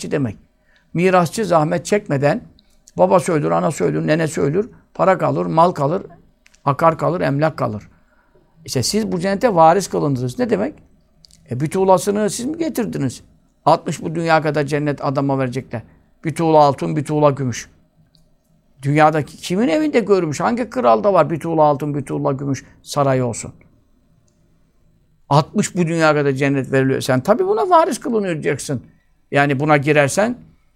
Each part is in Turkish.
mirasçı demek. Mirasçı zahmet çekmeden babası ölür, anası ölür, nenesi ölür, para kalır, mal kalır, akar kalır, emlak kalır. İşte siz bu cennete varis kılındınız. Ne demek? Bir tuğlasını siz mi getirdiniz? 60 bu dünya kadar cennet adama verecekler. Bir tuğla altın, bir tuğla gümüş. Dünyadaki kimin evinde görmüş? Hangi kralda var bir tuğla altın, bir tuğla gümüş sarayı olsun? 60 bu dünya kadar cennet veriliyor. Sen tabii buna varis kılınacaksın. Yani buna girersen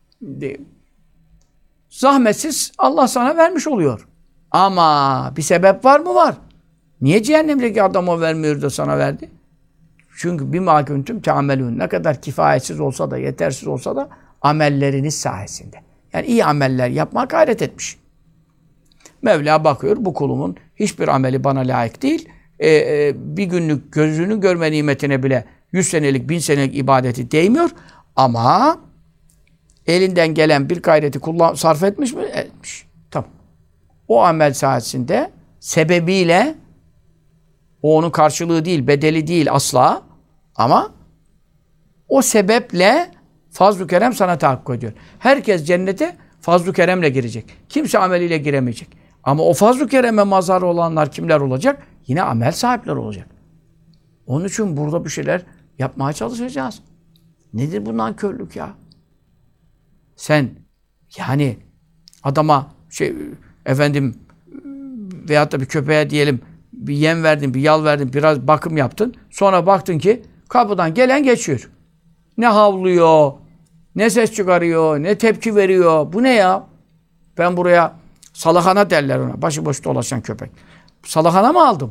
zahmetsiz Allah sana vermiş oluyor. Ama bir sebep var mı? Var. Niye cehennemdeki adama vermiyor da sana verdi? Çünkü bimâ kuntum te'amelûn. Ne kadar kifayetsiz olsa da, yetersiz olsa da amelleriniz sayesinde. Yani iyi ameller yapmak gayret etmiş. Mevla bakıyor, bu kulumun hiçbir ameli bana layık değil. Bir günlük gözünün görme nimetine bile 100 senelik, 1000 senelik ibadeti değmiyor. Ama elinden gelen bir gayreti sarf etmiş mi? Etmiş. Tamam. O amel sayesinde, sebebiyle, o onun karşılığı değil, bedeli değil asla. Ama o sebeple fazl-ı kerem sana tahakkuk ediyor. Herkes cennete fazl-ı keremle girecek. Kimse ameliyle giremeyecek. Ama o fazl-ı kereme mazhar olanlar kimler olacak? Yine amel sahipleri olacak. Onun için burada bir şeyler yapmaya çalışacağız. Nedir bu nankörlük ya? Sen yani adama efendim veyahut da bir köpeğe diyelim bir yem verdin, bir yal verdin, biraz bakım yaptın. Sonra baktın ki kapıdan gelen geçiyor. Ne havlıyor, ne ses çıkarıyor, ne tepki veriyor. Bu ne ya? Ben buraya salahana derler ona. Başıboş dolaşan köpek. Salahana mı aldım?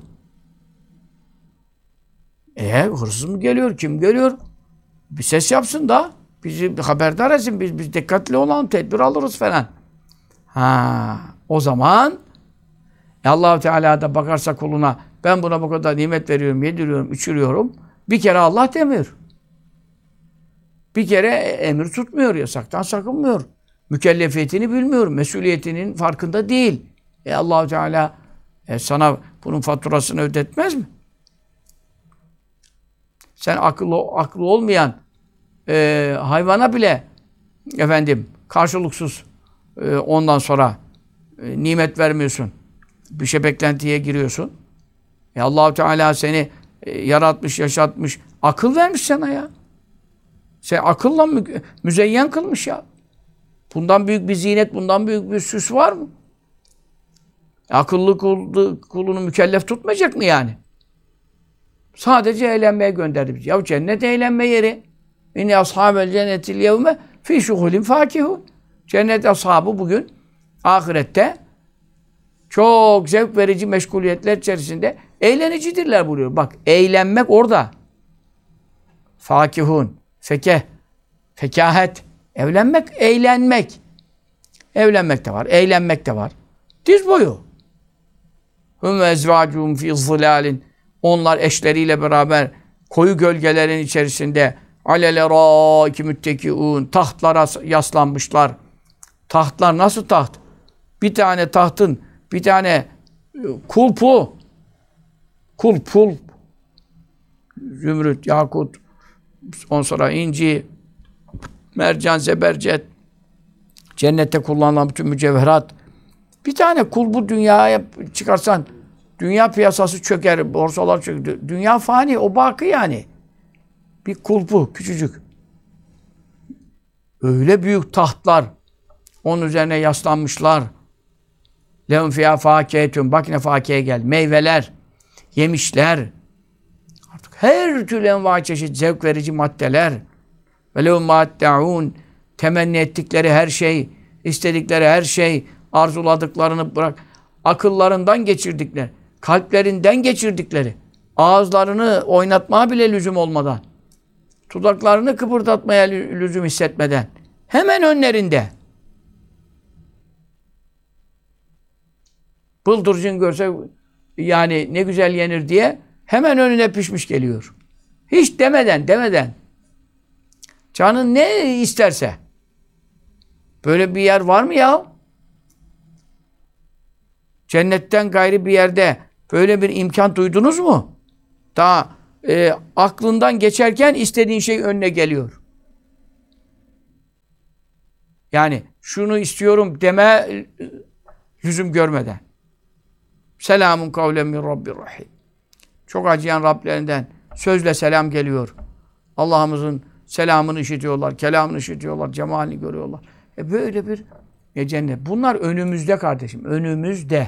Hırsız mı geliyor? Kim geliyor? Bir ses yapsın da bizi haberdar etsin. Biz dikkatli olalım, tedbir alırız falan. O zaman Allah-u Teala da bakarsa kuluna ben buna bu kadar nimet veriyorum, yediriyorum, içiriyorum. Bir kere Allah demiyor. Bir kere emir tutmuyor, yasaktan sakınmıyor. Mükellefiyetini bilmiyor, mesuliyetinin farkında değil. Allah-u Teala sana bunun faturasını ödetmez mi? Sen aklı olmayan hayvana bile efendim karşılıksız ondan sonra nimet vermiyorsun. Bir şey beklentiye giriyorsun. Allah-u Teala seni yaratmış, yaşatmış, akıl vermiş sana ya. Sen akılla müzeyyen kılmış ya. Bundan büyük bir zinet, bundan büyük bir süs var mı? Akıllı kulunu mükellef tutmayacak mı yani? Sadece eğlenmeye gönderdi bizi. Ya cennet eğlenme yeri. İnne ashabel cennetil yevme fî şuhulin fâkihûn. Cennet ashabı bugün ahirette çok zevk verici meşguliyetler içerisinde eğlenicidirler buyuruyor. Bak eğlenmek orada. Fakihun, fekahet. Evlenmek, eğlenmek. Evlenmek de var, eğlenmek de var. Diz boyu. Hum ezvâcuhum fî zilâlin. Onlar eşleriyle beraber koyu gölgelerin içerisinde alelera-ki müttekiûn. Tahtlara yaslanmışlar. Tahtlar nasıl taht? Bir tane tahtın, bir tane kulpu, pul, zümrüt, yakut, ondan sonra inci, mercan, zebercet, cennette kullanılan bütün mücevherat. Bir tane kulbu dünyaya çıkarsan, dünya piyasası çöker, borsalar çöker. Dünya fani, o baki yani. Bir kulpu, küçücük. Öyle büyük tahtlar, onun üzerine yaslanmışlar. Lehum fiyâ fâkiyetun. Bak ne fâkiye gel. Meyveler, yemişler. Artık her türlü envâ çeşit zevk verici maddeler. Ve lehum mâdda'ûn. Temenni ettikleri her şey, istedikleri her şey, arzuladıklarını bırak. Akıllarından geçirdikleri, kalplerinden geçirdikleri, ağızlarını oynatmaya bile lüzum olmadan, dudaklarını kıpırdatmaya lüzum hissetmeden, hemen önlerinde. Bıldırcın görse yani ne güzel yenir diye hemen önüne pişmiş geliyor. Hiç demeden. Canın ne isterse. Böyle bir yer var mı ya? Cennetten gayri bir yerde böyle bir imkan duydunuz mu? Daha aklından geçerken istediğin şey önüne geliyor. Yani şunu istiyorum deme lüzum görmeden. Selamun kavlen min Rabbir Rahim. Çok acıyan Rablerinden sözle selam geliyor. Allah'ımızın selamını işitiyorlar, kelamını işitiyorlar, cemalini görüyorlar. Böyle bir cennet. Bunlar önümüzde kardeşim, önümüzde.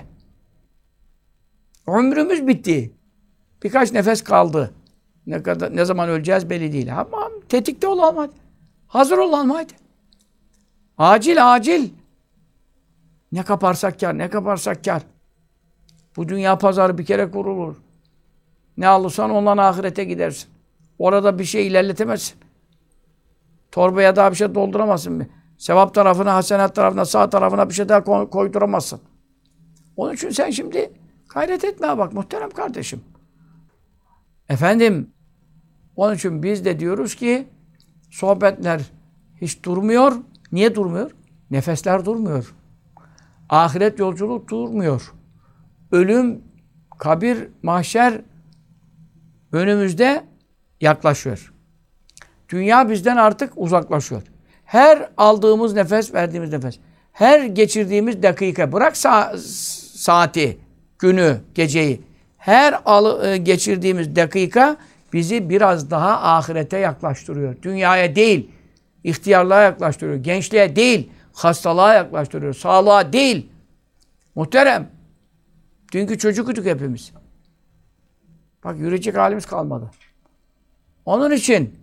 Ömrümüz bitti. Birkaç nefes kaldı. Ne zaman öleceğiz belli değil. Ama tetikte olalım hadi. Hazır olalım hadi. Acil, acil. Ne kaparsak kâr, ne kaparsak kâr. Bu dünya pazarı bir kere kurulur. Ne alırsan ondan ahirete gidersin. Orada bir şey ilerletemezsin. Torbaya daha bir şey dolduramazsın. Sevap tarafına, hasenat tarafına, sağ tarafına bir şey daha koyduramazsın. Onun için sen şimdi gayret etmeye bak muhterem kardeşim. Efendim, onun için biz de diyoruz ki sohbetler hiç durmuyor. Niye durmuyor? Nefesler durmuyor. Ahiret yolculuk durmuyor. Ölüm, kabir, mahşer önümüzde yaklaşıyor. Dünya bizden artık uzaklaşıyor. Her aldığımız nefes, verdiğimiz nefes, her geçirdiğimiz dakika, bırak saati, günü, geceyi, her geçirdiğimiz dakika bizi biraz daha ahirete yaklaştırıyor. Dünyaya değil, ihtiyarlığa yaklaştırıyor. Gençliğe değil, hastalığa yaklaştırıyor. Sağlığa değil. Muhterem. Dünkü çocukluk hepimiz. Bak yürüyecek halimiz kalmadı. Onun için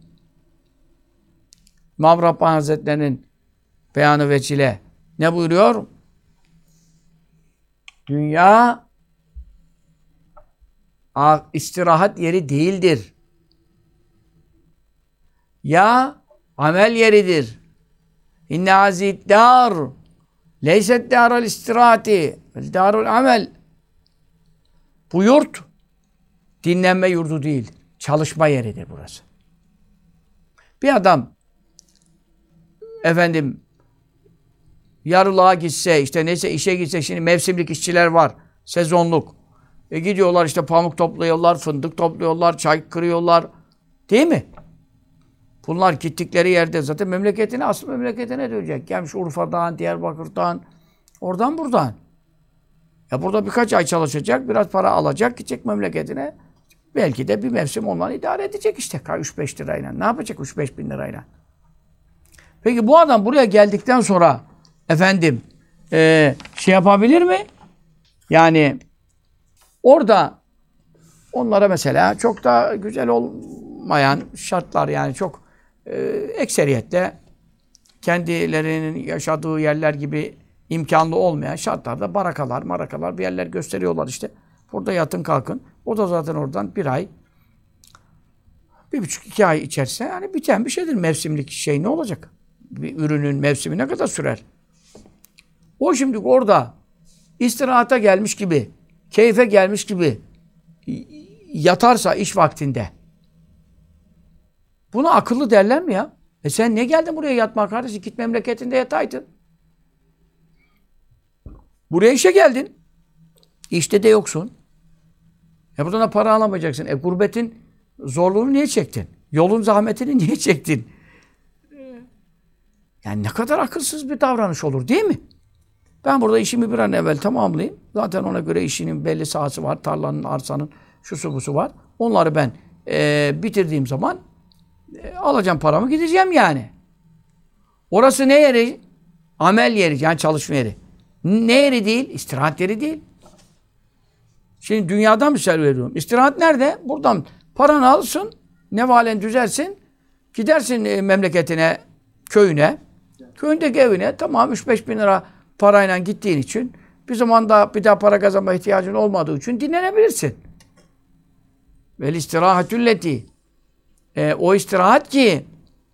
İmam Rabbani Hazretleri'nin beyanı veçile ne buyuruyor? Dünya istirahat yeri değildir. Ya amel yeridir. İnne hazid dar leyset darul istirahati vel darul amel. Bu yurt dinlenme yurdu değil. Çalışma yeridir burası. Bir adam efendim yarılığa gitse, işte neyse işe gitse, şimdi mevsimlik işçiler var, sezonluk. Gidiyorlar işte pamuk topluyorlar, fındık topluyorlar, çay kırıyorlar. Değil mi? Bunlar gittikleri yerde zaten memleketine, asıl memleketine dönecek. Gelmiş Urfa'dan, Diyarbakır'dan, oradan buradan. Burada birkaç ay çalışacak, biraz para alacak, gidecek memleketine. Belki de bir mevsim onları idare edecek işte 3-5 lirayla. Ne yapacak 3-5 bin lirayla? Peki bu adam buraya geldikten sonra efendim şey yapabilir mi? Yani orada onlara mesela çok da güzel olmayan şartlar, yani çok ekseriyetle kendilerinin yaşadığı yerler gibi imkanlı olmayan şartlarda marakalar bir yerler gösteriyorlar işte. Burada yatın kalkın. O da zaten oradan bir ay, 1,5-2 ay içerisinde yani biten bir şeydir. Mevsimlik şey ne olacak? Bir ürünün mevsimi ne kadar sürer? O şimdi orada istirahata gelmiş gibi, keyfe gelmiş gibi yatarsa iş vaktinde, buna akıllı derler mi ya? Sen ne geldin buraya yatmak kardeşim? Git memleketinde yataydın. Buraya işe geldin. İşte de yoksun. Buradan da para alamayacaksın. Gurbetin zorluğunu niye çektin? Yolun zahmetini niye çektin? Yani ne kadar akılsız bir davranış olur değil mi? Ben burada işimi bir an evvel tamamlayayım. Zaten ona göre işinin belli sahası var. Tarlanın, arsanın, şusu busu var. Onları ben bitirdiğim zaman alacağım paramı, gideceğim yani. Orası ne yeri? Amel yeri, yani çalışma yeri. Ne yeri değil? İstirahat yeri değil. Şimdi dünyadan misal veriyorum. İstirahat nerede? Buradan paranı alırsın, nevalen düzelsin, gidersin memleketine, köyüne, köyündeki evine, tamam 3-5 bin lira parayla gittiğin için bir zaman daha bir daha para kazanma ihtiyacın olmadığı için dinlenebilirsin. Vel istirahatülleti, o istirahat ki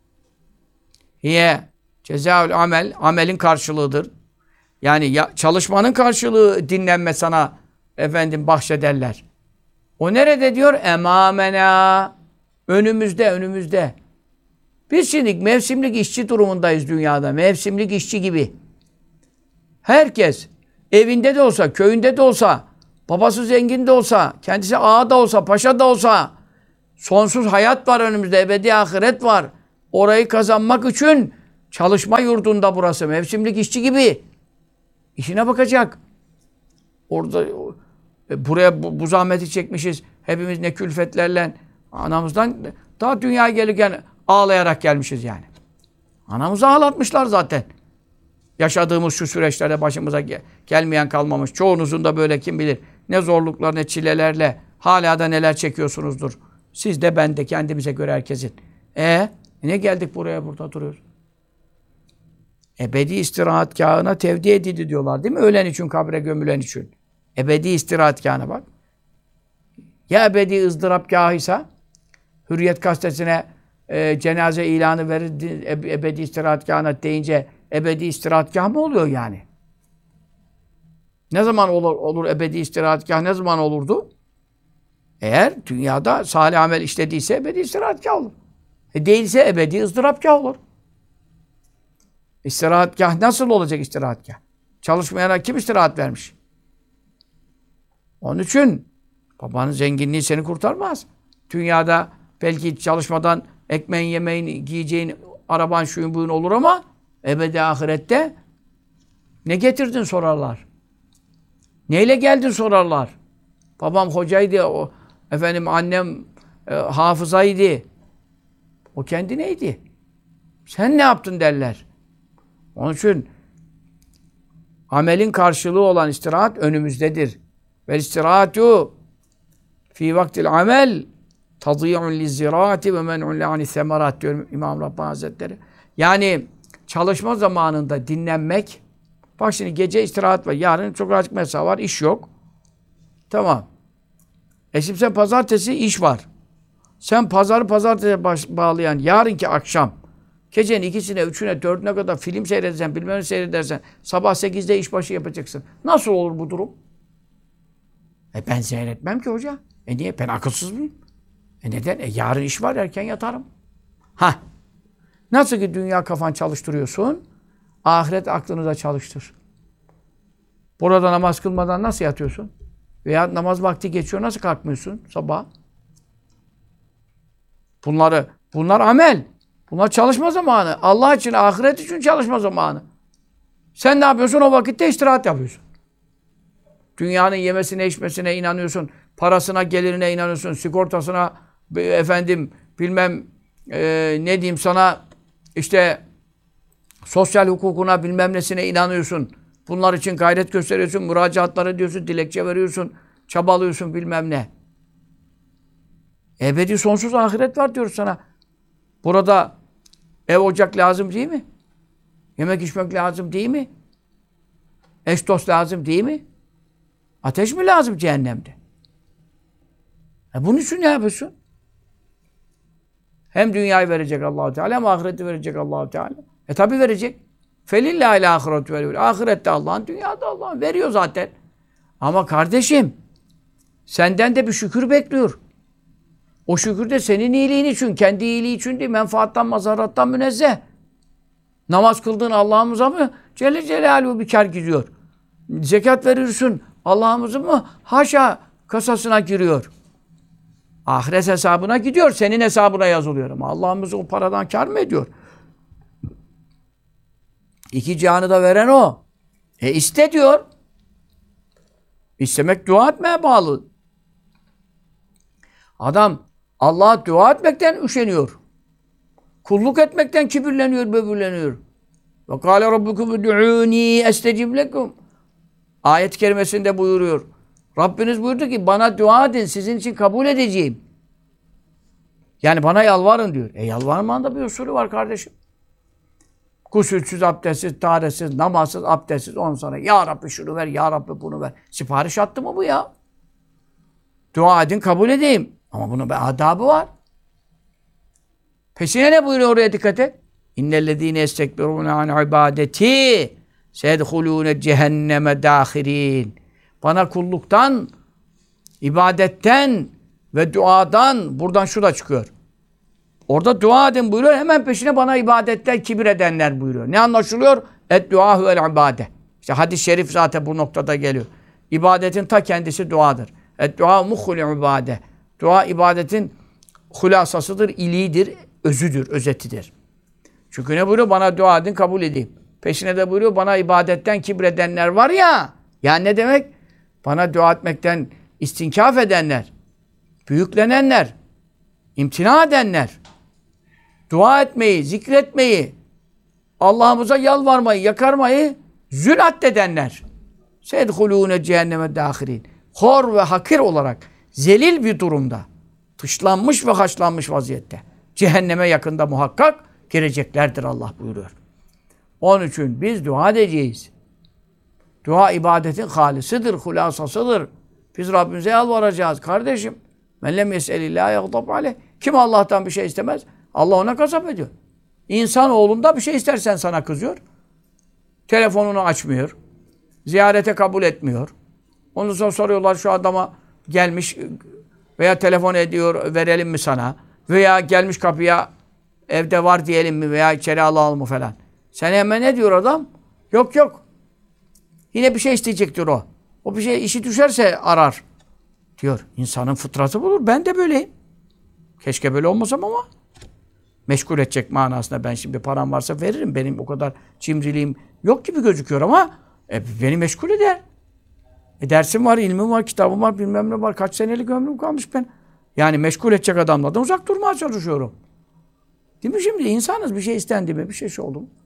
hiye cezaül amel, amelin karşılığıdır. Yani çalışmanın karşılığı dinlenme sana efendim bahşederler. O nerede diyor? Emamena. Önümüzde. Biz şimdi mevsimlik işçi durumundayız dünyada. Mevsimlik işçi gibi. Herkes evinde de olsa, köyünde de olsa, babası zengin de olsa, kendisi ağa da olsa, paşa da olsa, sonsuz hayat var önümüzde, ebedi ahiret var. Orayı kazanmak için Çalışma yurdunda burası. Mevsimlik işçi gibi. İşine bakacak. Orada buraya bu zahmeti çekmişiz. Hepimiz ne külfetlerle anamızdan daha dünyaya gelirken ağlayarak gelmişiz yani. Anamızı ağlatmışlar zaten. Yaşadığımız şu süreçlerde başımıza gelmeyen kalmamış. Çoğunuzun da böyle kim bilir ne zorluklar ne çilelerle hala da neler çekiyorsunuzdur. Siz de ben de kendimize göre herkesin. Ne geldik buraya burada duruyoruz. Ebedi istirahatgâhına tevdi edildi diyorlar değil mi? Ölen için, kabre gömülen için. Ebedi istirahatgâhına bak. Ya ebedi ızdırapgâhıysa Hürriyet gazetesine cenaze ilanı verir, ebedi istirahatgâhına deyince ebedi istirahatgâh mı oluyor yani? Ne zaman olur ebedi istirahatgâh? Ne zaman olurdu? Eğer dünyada salih amel işlediyse ebedi istirahatgâh olur. Değilse ebedi ızdırapgâh olur. İstirahatgâh nasıl olacak istirahatgâh? Çalışmayana kim istirahat vermiş? Onun için babanın zenginliği seni kurtarmaz. Dünyada belki çalışmadan ekmeğin, yemeğin, giyeceğin, araban, şuyun buyun olur ama ebedi ahirette ne getirdin sorarlar. Neyle geldin sorarlar. Babam hocaydı, annem hafızaydı. O kendi neydi? Sen ne yaptın derler. Onun için amelin karşılığı olan istirahat önümüzdedir. Ve istirahatu fi vaktil amel tadî'un lizziraati ve men'un le'ani semerat diyor İmam Rabbani Hazretleri. Yani çalışma zamanında dinlenmek. Bak şimdi gece istirahat var. Yarın çok açık mesai var. İş yok. Tamam. Şimdi sen pazartesi iş var. Sen pazartesiye bağlayan yarınki akşam gecenin 2'sine, 3'üne, 4'üne kadar film seyredersen, bilmem ne seyredersen sabah 8'de işbaşı yapacaksın. Nasıl olur bu durum? Ben seyretmem ki hoca. Niye? Ben akılsız mıyım? Neden? Yarın iş var, erken yatarım. Nasıl ki dünya kafan çalıştırıyorsun, ahiret aklını da çalıştır. Burada namaz kılmadan nasıl yatıyorsun? Veya namaz vakti geçiyor, nasıl kalkmıyorsun sabah? Bunlar amel. Bunlar çalışma zamanı. Allah için, ahiret için çalışma zamanı. Sen ne yapıyorsun? O vakitte istirahat yapıyorsun. Dünyanın yemesine, içmesine inanıyorsun. Parasına, gelirine inanıyorsun. Sigortasına, bilmem ne diyeyim sana, işte sosyal hukukuna, bilmem nesine inanıyorsun. Bunlar için gayret gösteriyorsun. Müracaatları diyorsun, dilekçe veriyorsun. Çabalıyorsun bilmem ne. Ebedi sonsuz ahiret var diyoruz sana. Burada ev ocak lazım değil mi? Yemek içmek lazım değil mi? Eş dost lazım değil mi? Ateş mi lazım cehennemde? Bunun için ne yapıyorsun? Hem dünyayı verecek Allah-u Teala hem ahireti verecek Allah-u Teala. Tabi verecek. Felillâhil âhiretü vel ahirette Allah'ın, dünyada Allah'ın. Veriyor zaten. Ama kardeşim senden de bir şükür bekliyor. O şükür de senin iyiliğin için, kendi iyiliği için değil, menfaattan, mazarattan münezzeh. Namaz kıldığın Allah'ımıza mı Celle Celaluhu bir kar gidiyor? Zekat verirsin, Allah'ımızın mı haşa kasasına giriyor? Ahiret hesabına gidiyor, senin hesabına yazılıyor ama Allah'ımız o paradan kar mı ediyor? İki cihanı da veren o. İste diyor. İstemek dua etmeye bağlı. Adam Allah'a dua etmekten üşeniyor. Kulluk etmekten kibirleniyor, böbürleniyor. Ve kâle rabbukum ud'ûnî estecib lekum. Ayet-i kerimesinde buyuruyor. Rabbiniz buyurdu ki bana dua edin, sizin için kabul edeceğim. Yani bana yalvarın diyor. Yalvarmanın da bir usulü var kardeşim. Gusülsüz, abdestsiz, taharesiz, namazsız, abdestsiz. Ondan sonra ya Rabbi şunu ver, ya Rabbi bunu ver. Sipariş attı mı bu ya? Dua edin, kabul edeyim. Ama bunun bir adabı var. Peşine ne buyuruyor, oraya dikkat et. İnnellezîne estekbirûne an ibâdetî sedhulûne cehenneme dâhirîn. Bana kulluktan, ibadetten ve duadan, buradan şu da çıkıyor. Orada dua edin buyuruyor, hemen peşine bana ibadetten kibir edenler buyuruyor. Ne anlaşılıyor? Et-duâ huvel ibâde. İşte hadis-i şerif zaten bu noktada geliyor. İbadetin ta kendisi duadır. Et-duâ muhul ibâde. Dua ibadetin hulasasıdır, iliğidir, özüdür, özetidir. Çünkü ne buyuruyor? Bana dua edin, kabul edeyim. Peşine de buyuruyor, bana ibadetten kibredenler var ya. Yani ne demek? Bana dua etmekten istinkaf edenler, büyüklenenler, imtina edenler, dua etmeyi, zikretmeyi, Allah'ımıza yalvarmayı, yakarmayı zül addedenler. Sedhulûne cehenneme dâhirîn. Hor ve hakir olarak, zelil bir durumda, dışlanmış ve haşlanmış vaziyette. Cehenneme yakında muhakkak gireceklerdir Allah buyuruyor. Onun için biz dua edeceğiz. Dua ibadetin halisıdır, hulasasıdır. Biz Rabbimize yalvaracağız kardeşim. Men lem yes'elillâhe yagdab aleyh. Kim Allah'tan bir şey istemez? Allah ona gazap ediyor. İnsanoğlunda bir şey istersen sana kızıyor. Telefonunu açmıyor. Ziyarete kabul etmiyor. Ondan sonra soruyorlar şu adama gelmiş veya telefon ediyor verelim mi sana? Veya gelmiş kapıya evde var diyelim mi veya içeri alalım mı falan. Sen hemen ne diyor adam? Yok yok. Yine bir şey isteyecektir o. O bir şey işi düşerse arar. Diyor. İnsanın fıtratı budur. Ben de böyleyim. Keşke böyle olmasam ama meşgul edecek manasında ben şimdi param varsa veririm. Benim o kadar cimriliğim yok gibi gözüküyor ama beni meşgul eder. Dersim var, ilmim var, kitabım var, bilmem ne var. Kaç senelik ömrüm kalmış ben. Yani meşgul edecek adamlardan uzak durmaya çalışıyorum. Değil mi şimdi? İnsanız, bir şey istendi mi? Bir şey oldu mu?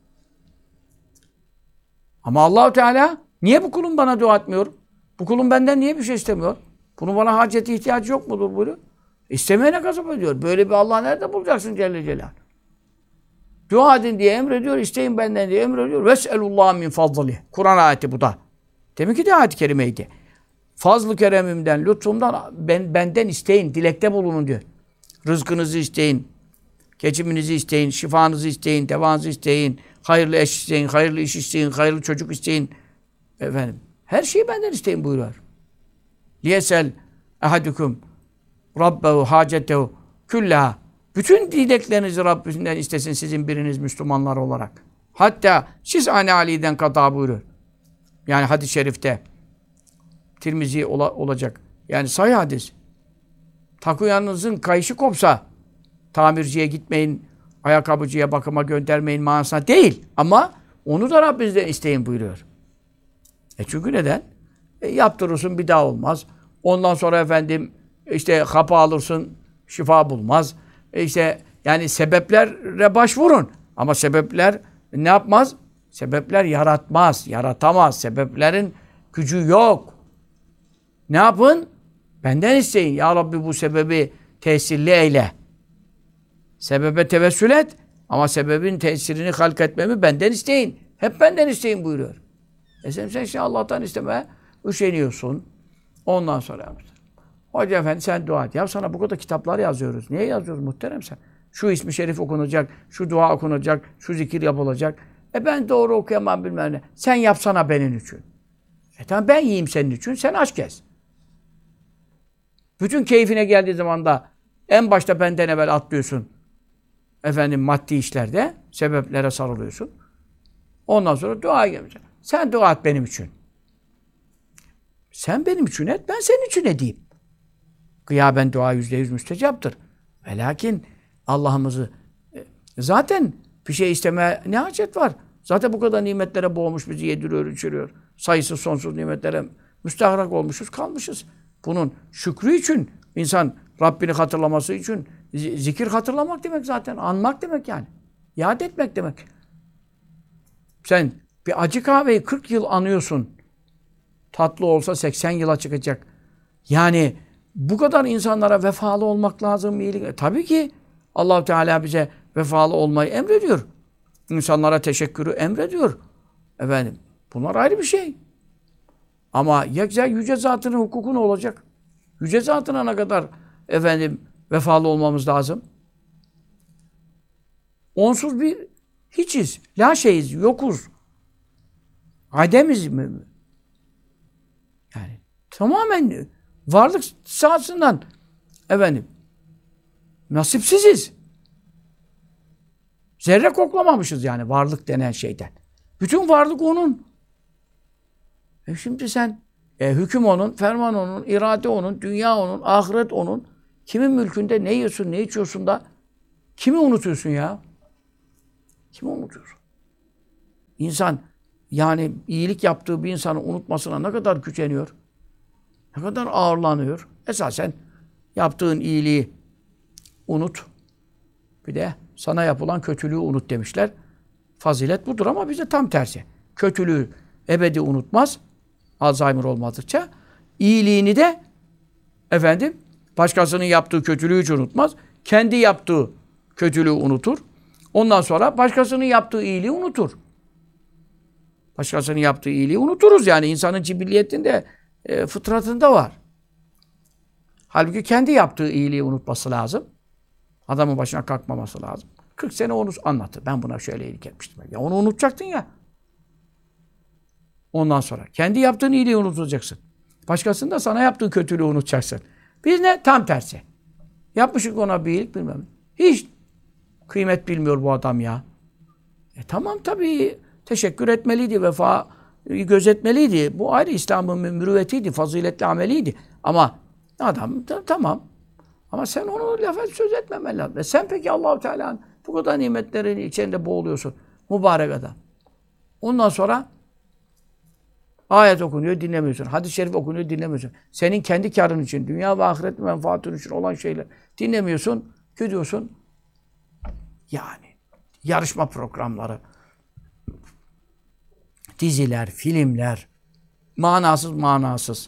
Ama Allah-u Teala niye bu kulum bana dua etmiyor? Bu kulum benden niye bir şey istemiyor? Bunun bana haceti ihtiyacı yok mudur buyuruyor. İstemeyene gazap ediyor. Böyle bir Allah nerede bulacaksın Celle Celal? Dua edin diye emrediyor, isteyin benden diye emrediyor. Ves'elullah min fadlih. Kur'an ayeti bu da. Demek ki de ayet-i kerimeydi. Fazl-ı keremimden, lütfumdan benden isteyin, dilekte bulunun diyor. Rızkınızı isteyin, geçiminizi isteyin, şifanızı isteyin, devanızı isteyin, hayırlı eş isteyin, hayırlı iş isteyin, hayırlı çocuk isteyin. Efendim, her şeyi benden isteyin buyuruyor. Liyesel ehadukum rabbehu hacetehu küllaha. Bütün dileklerinizi Rabbinden istesin sizin biriniz Müslümanlar olarak. Hatta siz Ane Ali'den kata buyuruyor. Yani hadis-i şerifte Tirmizi olacak. Yani sahih hadis. Takuyanınızın kayışı kopsa tamirciye gitmeyin, ayakkabıcıya bakıma göndermeyin manasına değil. Ama onu da Rabbinizden isteyin buyuruyor. Çünkü neden? Yaptırırsın bir daha olmaz. Ondan sonra efendim işte hapı alırsın şifa bulmaz. Yani sebeplere başvurun. Ama sebepler ne yapmaz? Sebepler yaratmaz, yaratamaz. Sebeplerin gücü yok. Ne yapın? Benden isteyin. Ya Rabbi bu sebebi tesirli eyle. Sebebe tevessül et. Ama sebebin tesirini halk etmemi benden isteyin. Hep benden isteyin buyuruyor. Sen şimdi Allah'tan istemeye üşeniyorsun. Ondan sonra yapmışsın. Hoca efendi sen dua et. Ya sana bu kadar kitaplar yazıyoruz. Niye yazıyoruz muhterem sen? Şu ismi şerif okunacak, şu dua okunacak, şu zikir yapılacak. Ben doğru okuyamam bilmem ne. Sen yapsana benim için. Tamam ben yiyeyim senin için, sen aç kes. Bütün keyfine geldiği zaman da en başta benden evvel atlıyorsun. Efendim maddi işlerde sebeplere sarılıyorsun. Ondan sonra dua gelmeyecek. Sen dua et benim için. Sen benim için et, ben senin için edeyim. Gıyaben dua %100 müstecaptır. Ve lakin Allah'ımızı zaten bir şey istemeye ne hacet var? Zaten bu kadar nimetlere boğmuş bizi yediriyor, içiriyor. Sayısız sonsuz nimetlere müstahrak olmuşuz, kalmışız. Bunun şükrü için insan Rabbini hatırlaması için zikir hatırlamak demek zaten. Anmak demek yani. Yad etmek demek. Sen bir acı kahveyi 40 yıl anıyorsun. Tatlı olsa 80 yıla çıkacak. Yani bu kadar insanlara vefalı olmak lazım. Tabii ki Allah-u Teala bize vefalı olmayı emrediyor. İnsanlara teşekkürü emrediyor. Efendim, bunlar ayrı bir şey. Ama ya yüce zatının hukuku ne olacak? Yüce zatına ne kadar efendim vefalı olmamız lazım? Onsuz bir hiçiz. La şeyiz, yokuz. Ademiz mi? Yani tamamen varlık sahasından efendim nasipsiziz. Zerre koklamamışız yani varlık denen şeyden. Bütün varlık onun. Şimdi sen hüküm onun, ferman onun, irade onun, dünya onun, ahiret onun. Kimin mülkünde ne yiyorsun, ne içiyorsun da kimi unutuyorsun ya? Kimi unutuyorsun? İnsan yani iyilik yaptığı bir insanı unutmasına ne kadar güceniyor? Ne kadar ağırlanıyor? Esasen yaptığın iyiliği unut. Bir de sana yapılan kötülüğü unut demişler. Fazilet budur ama bize tam tersi. Kötülüğü ebedi unutmaz. Alzheimer olmadıkça. İyiliğini de efendim başkasının yaptığı kötülüğü hiç unutmaz. Kendi yaptığı kötülüğü unutur. Ondan sonra başkasının yaptığı iyiliği unutur. Başkasının yaptığı iyiliği unuturuz yani. İnsanın cibilliyetinde, fıtratında var. Halbuki kendi yaptığı iyiliği unutması lazım. Adamın başına kalkmaması lazım. 40 sene onu anlattı. Ben buna şöyle iyilik etmiştim. Ya onu unutacaktın ya. Ondan sonra kendi yaptığın iyiliği unutacaksın. Başkasının da sana yaptığı kötülüğü unutacaksın. Biz ne? Tam tersi. Yapmışık ona bir iyilik bilmem. Hiç kıymet bilmiyor bu adam ya. Tamam tabii teşekkür etmeliydi, vefa gözetmeliydi. Bu ayrı İslam'ın mürüvvetiydi, faziletli ameliydi. Ama adam tamam. Ama sen onu lafa söz etmemen lazım. Sen peki Allah-u Teala'nın bu kadar nimetlerin içinde boğuluyorsun. Mübarek adam. Ondan sonra ayet okunuyor, dinlemiyorsun. Hadis-i şerif okunuyor, dinlemiyorsun. Senin kendi karın için, dünya ve ahiret menfaatın için olan şeyler dinlemiyorsun, gidiyorsun. Yani yarışma programları, diziler, filmler, manasız.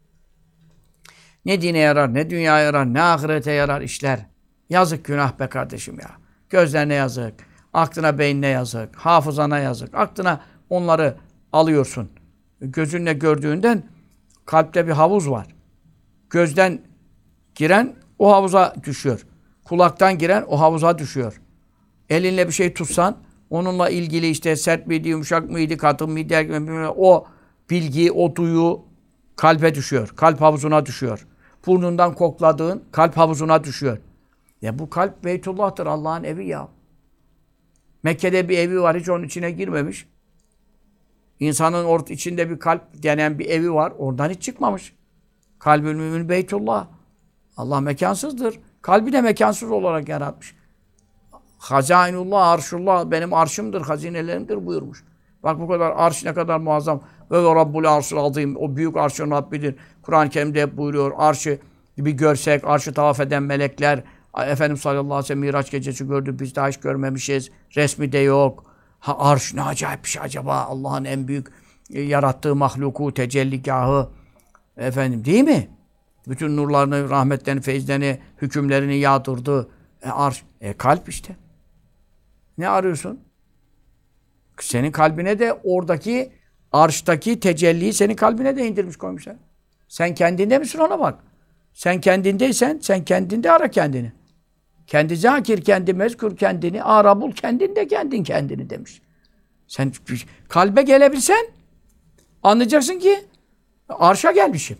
Ne dine yarar, ne dünyaya yarar, ne ahirete yarar işler. Yazık günah be kardeşim ya. Gözlerine yazık, aklına, beynine yazık, hafızana yazık. Aklına onları alıyorsun. Gözünle gördüğünden kalpte bir havuz var. Gözden giren o havuza düşüyor. Kulaktan giren o havuza düşüyor. Elinle bir şey tutsan onunla ilgili işte sert miydi, yumuşak mıydı, katı mıydı, o bilgi, o duyu kalbe düşüyor. Kalp havuzuna düşüyor. Burnundan kokladığın kalp havuzuna düşüyor. Ya bu kalp Beytullah'tır, Allah'ın evi ya. Mekke'de bir evi var, hiç onun içine girmemiş. İnsanın içinde bir kalp denen bir evi var, oradan hiç çıkmamış. Kalbül mümin Beytullah. Allah mekansızdır. Kalbi de mekansız olarak yaratmış. Hazainullah, arşullah, benim arşımdır, hazinelerimdir buyurmuş. Bak bu kadar arş ne kadar muazzam. Ve Rabbul arşul azim. O büyük arşın Rabbidir. Kur'an-ı Kerim'de hep buyuruyor. Arşı bir görsek, arşı tavaf eden melekler. Efendimiz sallallahu aleyhi ve sellem Miraç gecesi gördü. Biz daha hiç görmemişiz. Resmi de yok. Ha arş ne acayip bir şey acaba. Allah'ın en büyük yarattığı mahluku, tecelligahı. Efendim değil mi? Bütün nurlarını, rahmetlerini, feyizlerini, hükümlerini yağdırdı. Arş. Kalp işte. Ne arıyorsun? Senin kalbine de oradaki arştaki tecelliyi senin kalbine de indirmiş koymuşlar. Sen kendinde misin ona bak. Sen kendindeysen sen kendinde ara kendini. Kendi zakir, kendi mezkur kendini, ara bul kendinde kendini demiş. Sen kalbe gelebilsen anlayacaksın ki arşa gelmişim.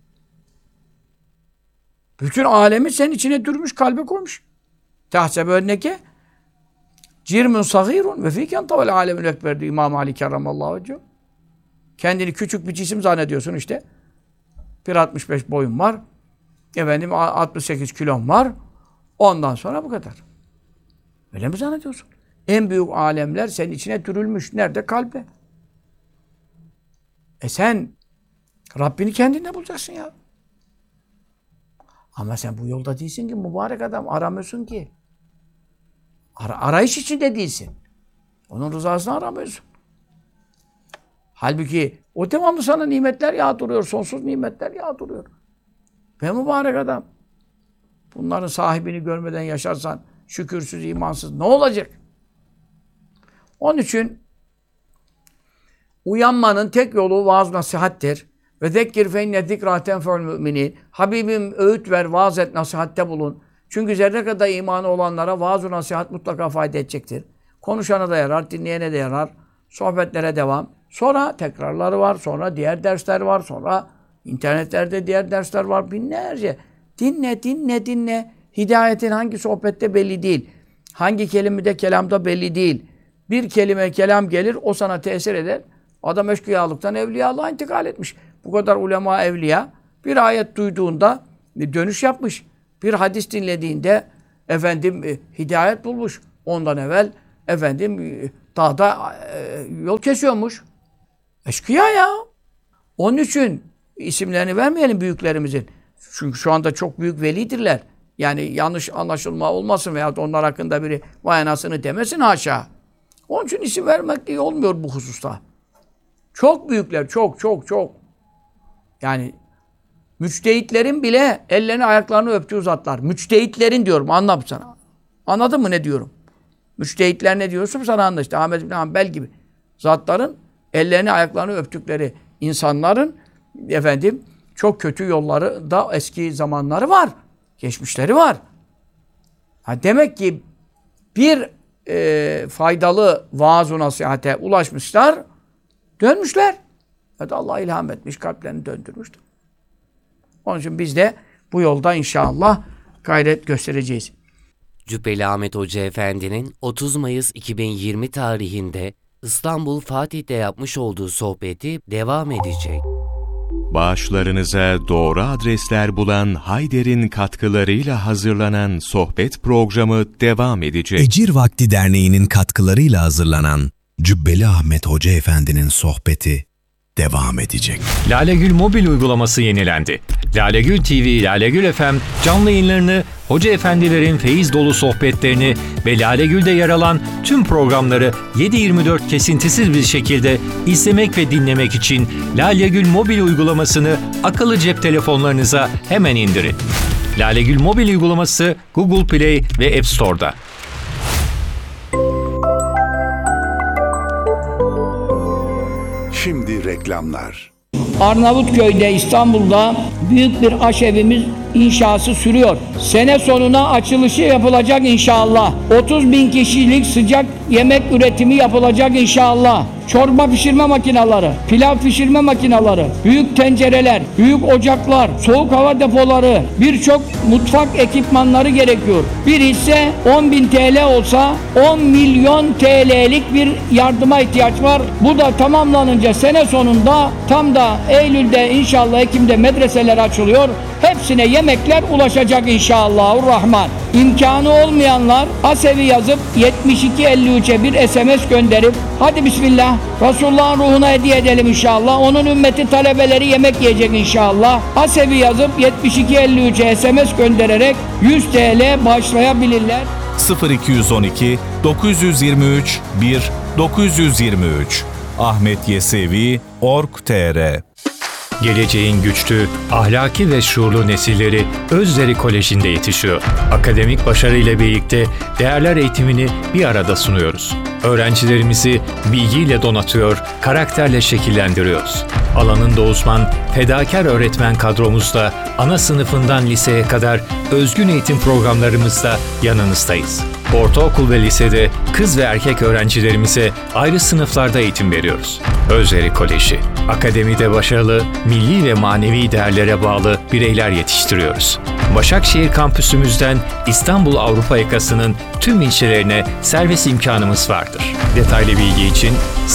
Bütün alemi senin içine dürmüş, kalbe koymuş. Tahsebe önneke cirmun sagirun ve fîken tavel âlemül ekber diyor İmam Ali kerramallahu vecehu. Kendini küçük bir cisim zannediyorsun işte. 1.65 boyum var. Efendim 68 kilom var. Ondan sonra bu kadar. Öyle mi zannediyorsun? En büyük alemler senin içine dürülmüş. Nerede? Kalbe. Sen Rabbini kendinde bulacaksın ya. Ama sen bu yolda değilsin ki mübarek adam. Aramıyorsun ki. Arayış içinde değilsin. Onun rızasını aramıyorsun. Halbuki o devamlı sana nimetler yağdırıyor. Sonsuz nimetler yağdırıyor. Ve mübarek adam. Bunların sahibini görmeden yaşarsan şükürsüz, imansız ne olacak? Onun için uyanmanın tek yolu vaaz nasihattir. Ve zekkir fe inne zikrâ tenfe'ul müminin. Habibim öğüt ver, vaaz et, nasihatte bulun. Çünkü zerre kadar imanı olanlara vaaz-ı nasihat mutlaka fayda edecektir. Konuşana da yarar, dinleyene de yarar. Sohbetlere devam. Sonra tekrarları var, sonra diğer dersler var, sonra internetlerde diğer dersler var. Binlerce. Dinle. Hidayetin hangi sohbette belli değil. Hangi kelimede, kelamda belli değil. Bir kelime, kelam gelir, o sana tesir eder. Adam eşkıyalıktan evliyalığa intikal etmiş. Bu kadar ulema evliya bir ayet duyduğunda dönüş yapmış. Bir hadis dinlediğinde efendim hidayet bulmuş. Ondan evvel dağda yol kesiyormuş. Eşkıya ya. Onun için isimlerini vermeyelim büyüklerimizin. Çünkü şu anda çok büyük velidirler. Yani yanlış anlaşılma olmasın veya onlar hakkında biri vay anasını demesin haşa. Onun için isim vermek iyi olmuyor bu hususta. Çok büyükler, çok. Yani müçtehitlerin bile ellerini ayaklarını öptüğü zatlar. Müçtehitlerin diyorum, anlam sana. Anladın mı ne diyorum? Müçtehitler ne diyorsun sana anla işte. Ahmed bin Hanbel gibi zatların ellerini ayaklarını öptükleri insanların çok kötü yolları da eski zamanları var. Geçmişleri var. Demek ki bir faydalı vaaz-ı nasihate ulaşmışlar, dönmüşler. Allah ilham etmiş, kalplerini döndürmüştür. Onun için biz de bu yolda inşallah gayret göstereceğiz. Cübbeli Ahmet Hoca Efendi'nin 30 Mayıs 2020 tarihinde İstanbul Fatih'te yapmış olduğu sohbeti devam edecek. Bağışlarınıza doğru adresler bulan Hayder'in katkılarıyla hazırlanan sohbet programı devam edecek. Ecir Vakti Derneği'nin katkılarıyla hazırlanan Cübbeli Ahmet Hoca Efendi'nin sohbeti devam edecek. Lalegül mobil uygulaması yenilendi. Lalegül TV, Lalegül FM canlı yayınlarını, hoca efendilerin feyiz dolu sohbetlerini ve Lalegül'de yer alan tüm programları 7/24 kesintisiz bir şekilde izlemek ve dinlemek için Lalegül mobil uygulamasını akıllı cep telefonlarınıza hemen indirin. Lalegül mobil uygulaması Google Play ve App Store'da. Şimdi reklamlar. Arnavutköy'de, İstanbul'da büyük bir aşevimiz inşası sürüyor. Sene sonuna açılışı yapılacak inşallah. 30.000 kişilik sıcak yemek üretimi yapılacak inşallah. Çorba pişirme makineleri, pilav pişirme makineleri, büyük tencereler, büyük ocaklar, soğuk hava depoları, birçok mutfak ekipmanları gerekiyor. Bir hisse 10.000 TL olsa 10 milyon TL'lik bir yardıma ihtiyaç var. Bu da tamamlanınca sene sonunda tam da Eylül'de inşallah Ekim'de medreseler açılıyor. Hepsine yemekler ulaşacak inşallahurrahman. İmkanı olmayanlar Asevi yazıp 7253'e bir SMS gönderip hadi bismillah Resulullah'ın ruhuna hediye edelim inşallah. Onun ümmeti talebeleri yemek yiyecek inşallah. Asevi yazıp 7253'e SMS göndererek 100 TL bağışlayabilirler. 0212 923 1 923 ahmetyesevi.org.tr Geleceğin güçlü, ahlaki ve şuurlu nesilleri Özderi Koleji'nde yetişiyor. Akademik başarıyla birlikte değerler eğitimini bir arada sunuyoruz. Öğrencilerimizi bilgiyle donatıyor, karakterle şekillendiriyoruz. Alanında uzman, fedakar öğretmen kadromuzla ana sınıfından liseye kadar özgün eğitim programlarımızda yanınızdayız. Ortaokul ve lisede kız ve erkek öğrencilerimize ayrı sınıflarda eğitim veriyoruz. Özderi Koleji, akademide başarılı, milli ve manevi değerlere bağlı bireyler yetiştiriyoruz. Başakşehir kampüsümüzden İstanbul Avrupa yakasının tüm ilçelerine servis imkanımız vardır. Detaylı bilgi için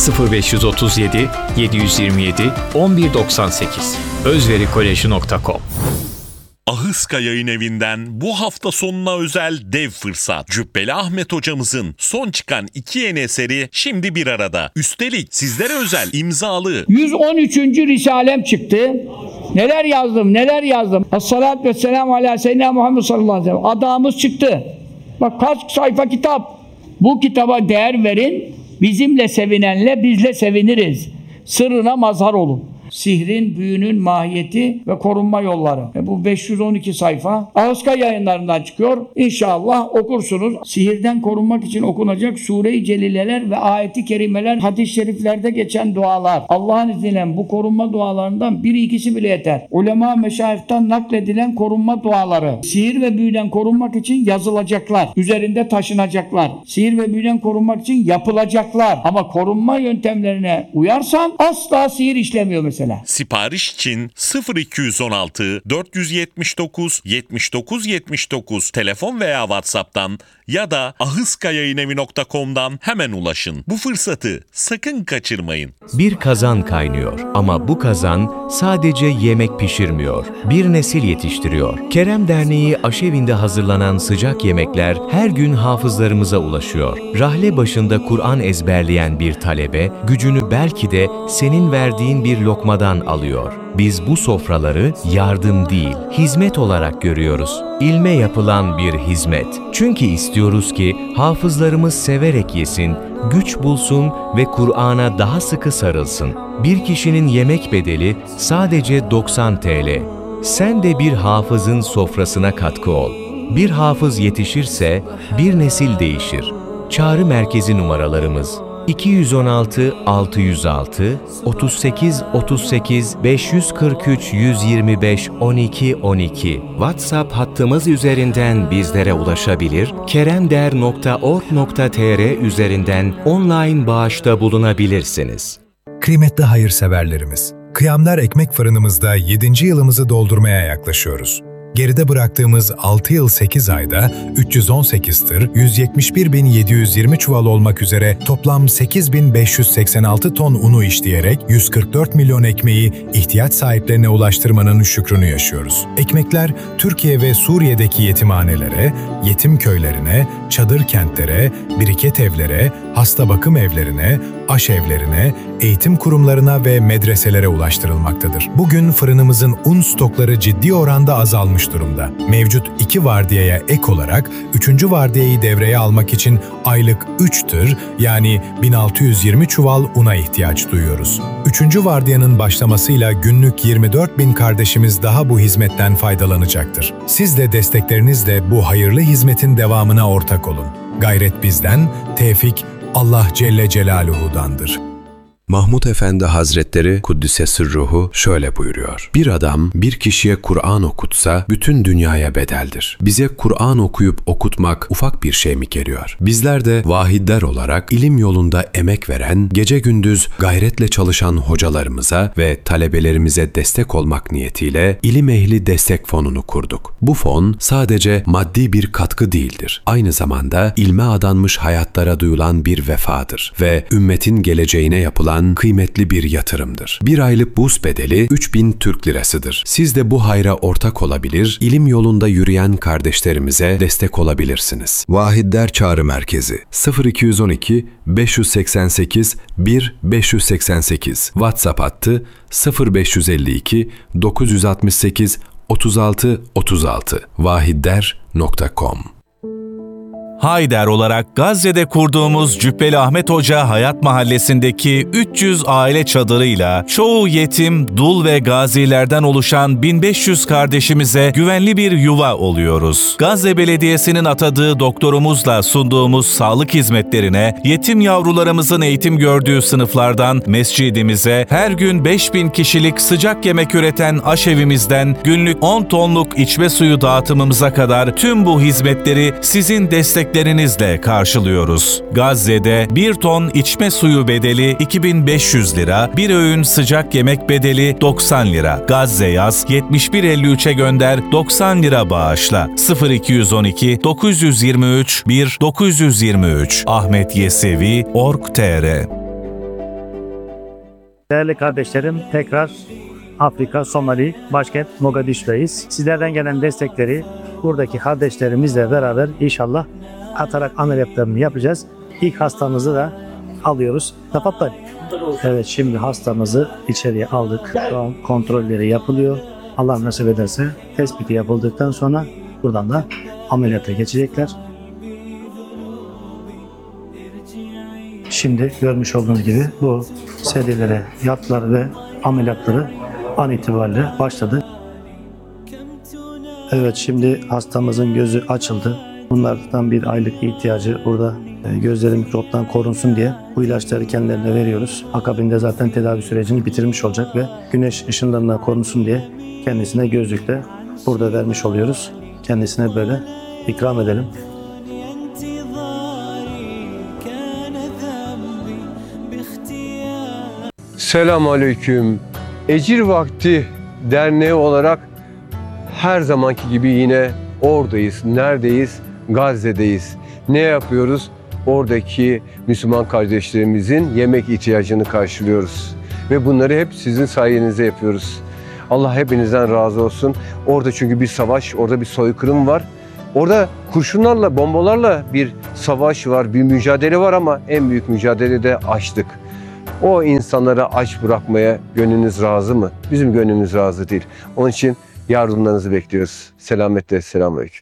0537 727 1198 özverikolej.com. Ahıska Yayın Evi'nden bu hafta sonuna özel dev fırsat. Cübbeli Ahmet hocamızın son çıkan 2 yeni eseri şimdi bir arada. Üstelik sizlere özel imzalı 113. Risalem çıktı. Neler yazdım. Esselatu vesselamu ala seyyidina Muhammed sallallahu aleyhi ve sellem. Adamız çıktı. Bak kaç sayfa kitap. Bu kitaba değer verin. Bizimle sevinenle bizle seviniriz. Sırrına mazhar olun. Sihrin, büyünün mahiyeti ve korunma yolları. Bu 512 sayfa. Ahıska Yayınlarından çıkıyor. İnşallah okursunuz. Sihirden korunmak için okunacak Sure-i Celileler ve ayeti kerimeler, hadis-i şeriflerde geçen dualar. Allah'ın izniyle bu korunma dualarından biri ikisi bile yeter. Ulema meşayihten nakledilen korunma duaları. Sihir ve büyüden korunmak için yazılacaklar. Üzerinde taşınacaklar. Sihir ve büyüden korunmak için yapılacaklar. Ama korunma yöntemlerine uyarsan asla sihir işlemiyor mesela. Sipariş için 0216 479 79 79 telefon veya WhatsApp'tan ya da ahıskayayinevi.com'dan hemen ulaşın. Bu fırsatı sakın kaçırmayın. Bir kazan kaynıyor ama bu kazan sadece yemek pişirmiyor, bir nesil yetiştiriyor. Kerem Derneği aşevinde hazırlanan sıcak yemekler her gün hafızlarımıza ulaşıyor. Rahle başında Kur'an ezberleyen bir talebe, gücünü belki de senin verdiğin bir lokmadan alıyor. Biz bu sofraları yardım değil, hizmet olarak görüyoruz. İlme yapılan bir hizmet. Çünkü istiyoruz ki hafızlarımız severek yesin, güç bulsun ve Kur'an'a daha sıkı sarılsın. Bir kişinin yemek bedeli sadece 90 TL. Sen de bir hafızın sofrasına katkı ol. Bir hafız yetişirse bir nesil değişir. Çağrı merkezi numaralarımız 216 606 38 38 543 125 12 12. WhatsApp hattımız üzerinden bizlere ulaşabilir, keremder.org.tr üzerinden online bağışta bulunabilirsiniz. Kıymetli hayırseverlerimiz, Kıyamlar Ekmek Fırınımızda 7. yılımızı doldurmaya yaklaşıyoruz. Geride bıraktığımız 6 yıl 8 ayda 318 tır, 171.720 çuval olmak üzere toplam 8.586 ton unu işleyerek 144 milyon ekmeği ihtiyaç sahiplerine ulaştırmanın şükrünü yaşıyoruz. Ekmekler Türkiye ve Suriye'deki yetimhanelere, yetim köylerine, çadır kentlere, biriket evlere, hasta bakım evlerine, aşevlerine, eğitim kurumlarına ve medreselere ulaştırılmaktadır. Bugün fırınımızın un stokları ciddi oranda azalmış durumda. Mevcut 2 vardiyaya ek olarak 3. vardiyayı devreye almak için aylık 3 tır yani 1620 çuval una ihtiyaç duyuyoruz. 3. vardiyanın başlamasıyla günlük 24.000 kardeşimiz daha bu hizmetten faydalanacaktır. Siz de desteklerinizle bu hayırlı hizmetin devamına ortak olun. Gayret bizden, tevfik Allah Celle Celaluhu'dandır. Mahmud Efendi Hazretleri Kuddise Sırruhu şöyle buyuruyor. Bir adam bir kişiye Kur'an okutsa bütün dünyaya bedeldir. Bize Kur'an okuyup okutmak ufak bir şey mi geliyor? Bizler de vahidler olarak ilim yolunda emek veren, gece gündüz gayretle çalışan hocalarımıza ve talebelerimize destek olmak niyetiyle İlim Ehli Destek Fonu'nu kurduk. Bu fon sadece maddi bir katkı değildir. Aynı zamanda ilme adanmış hayatlara duyulan bir vefadır ve ümmetin geleceğine yapılan kıymetli bir yatırımdır. Bir aylık burs bedeli 3000 Türk lirasıdır. Siz de bu hayra ortak olabilir, ilim yolunda yürüyen kardeşlerimize destek olabilirsiniz. Vahidler Çağrı Merkezi 0212 588 1588 WhatsApp hattı 0552 968 36 36 vahidder.com. Hayder olarak Gazze'de kurduğumuz Cübbeli Ahmet Hoca Hayat Mahallesi'ndeki 300 aile çadırıyla çoğu yetim, dul ve gazilerden oluşan 1500 kardeşimize güvenli bir yuva oluyoruz. Gazze Belediyesi'nin atadığı doktorumuzla sunduğumuz sağlık hizmetlerine, yetim yavrularımızın eğitim gördüğü sınıflardan mescidimize, her gün 5000 kişilik sıcak yemek üreten aşevimizden günlük 10 tonluk içme suyu dağıtımımıza kadar tüm bu hizmetleri sizin desteklerinizle karşılıyoruz. Gazze'de 1 ton içme suyu bedeli 2500 lira, bir öğün sıcak yemek bedeli 90 lira. Gazze yaz 7153'e gönder 90 lira bağışla. 0212 923 1 923 Ahmet Yesevi Org.tr. Değerli kardeşlerim, tekrar Afrika, Somali, başkent Mogadishu'dayız. Sizlerden gelen destekleri buradaki kardeşlerimizle beraber inşallah atarak ameliyatlarını yapacağız. İlk hastamızı da alıyoruz. Tafatlar. Evet, şimdi hastamızı içeriye aldık. Şu an kontrolleri yapılıyor. Allah nasip ederse tespiti yapıldıktan sonra buradan da ameliyata geçecekler. Şimdi görmüş olduğunuz gibi bu serilere yattılar ve ameliyatları an itibariyle başladı. Evet, şimdi hastamızın gözü açıldı. Bunlardan bir aylık ihtiyacı burada gözleri mikroptan korunsun diye bu ilaçları kendilerine veriyoruz. Akabinde zaten tedavi sürecini bitirmiş olacak ve güneş ışınlarından korunsun diye kendisine gözlükle burada vermiş oluyoruz. Kendisine böyle ikram edelim. Selamünaleyküm. Ecir Vakti Derneği olarak her zamanki gibi yine oradayız. Neredeyiz? Gazze'deyiz. Ne yapıyoruz? Oradaki Müslüman kardeşlerimizin yemek ihtiyacını karşılıyoruz. Ve bunları hep sizin sayenizde yapıyoruz. Allah hepinizden razı olsun. Orada çünkü bir savaş, orada bir soykırım var. Orada kurşunlarla, bombalarla bir savaş var, bir mücadele var ama en büyük mücadele de açlık. O insanları aç bırakmaya gönlünüz razı mı? Bizim gönlümüz razı değil. Onun için yardımlarınızı bekliyoruz. Selametle, selamünaleyküm.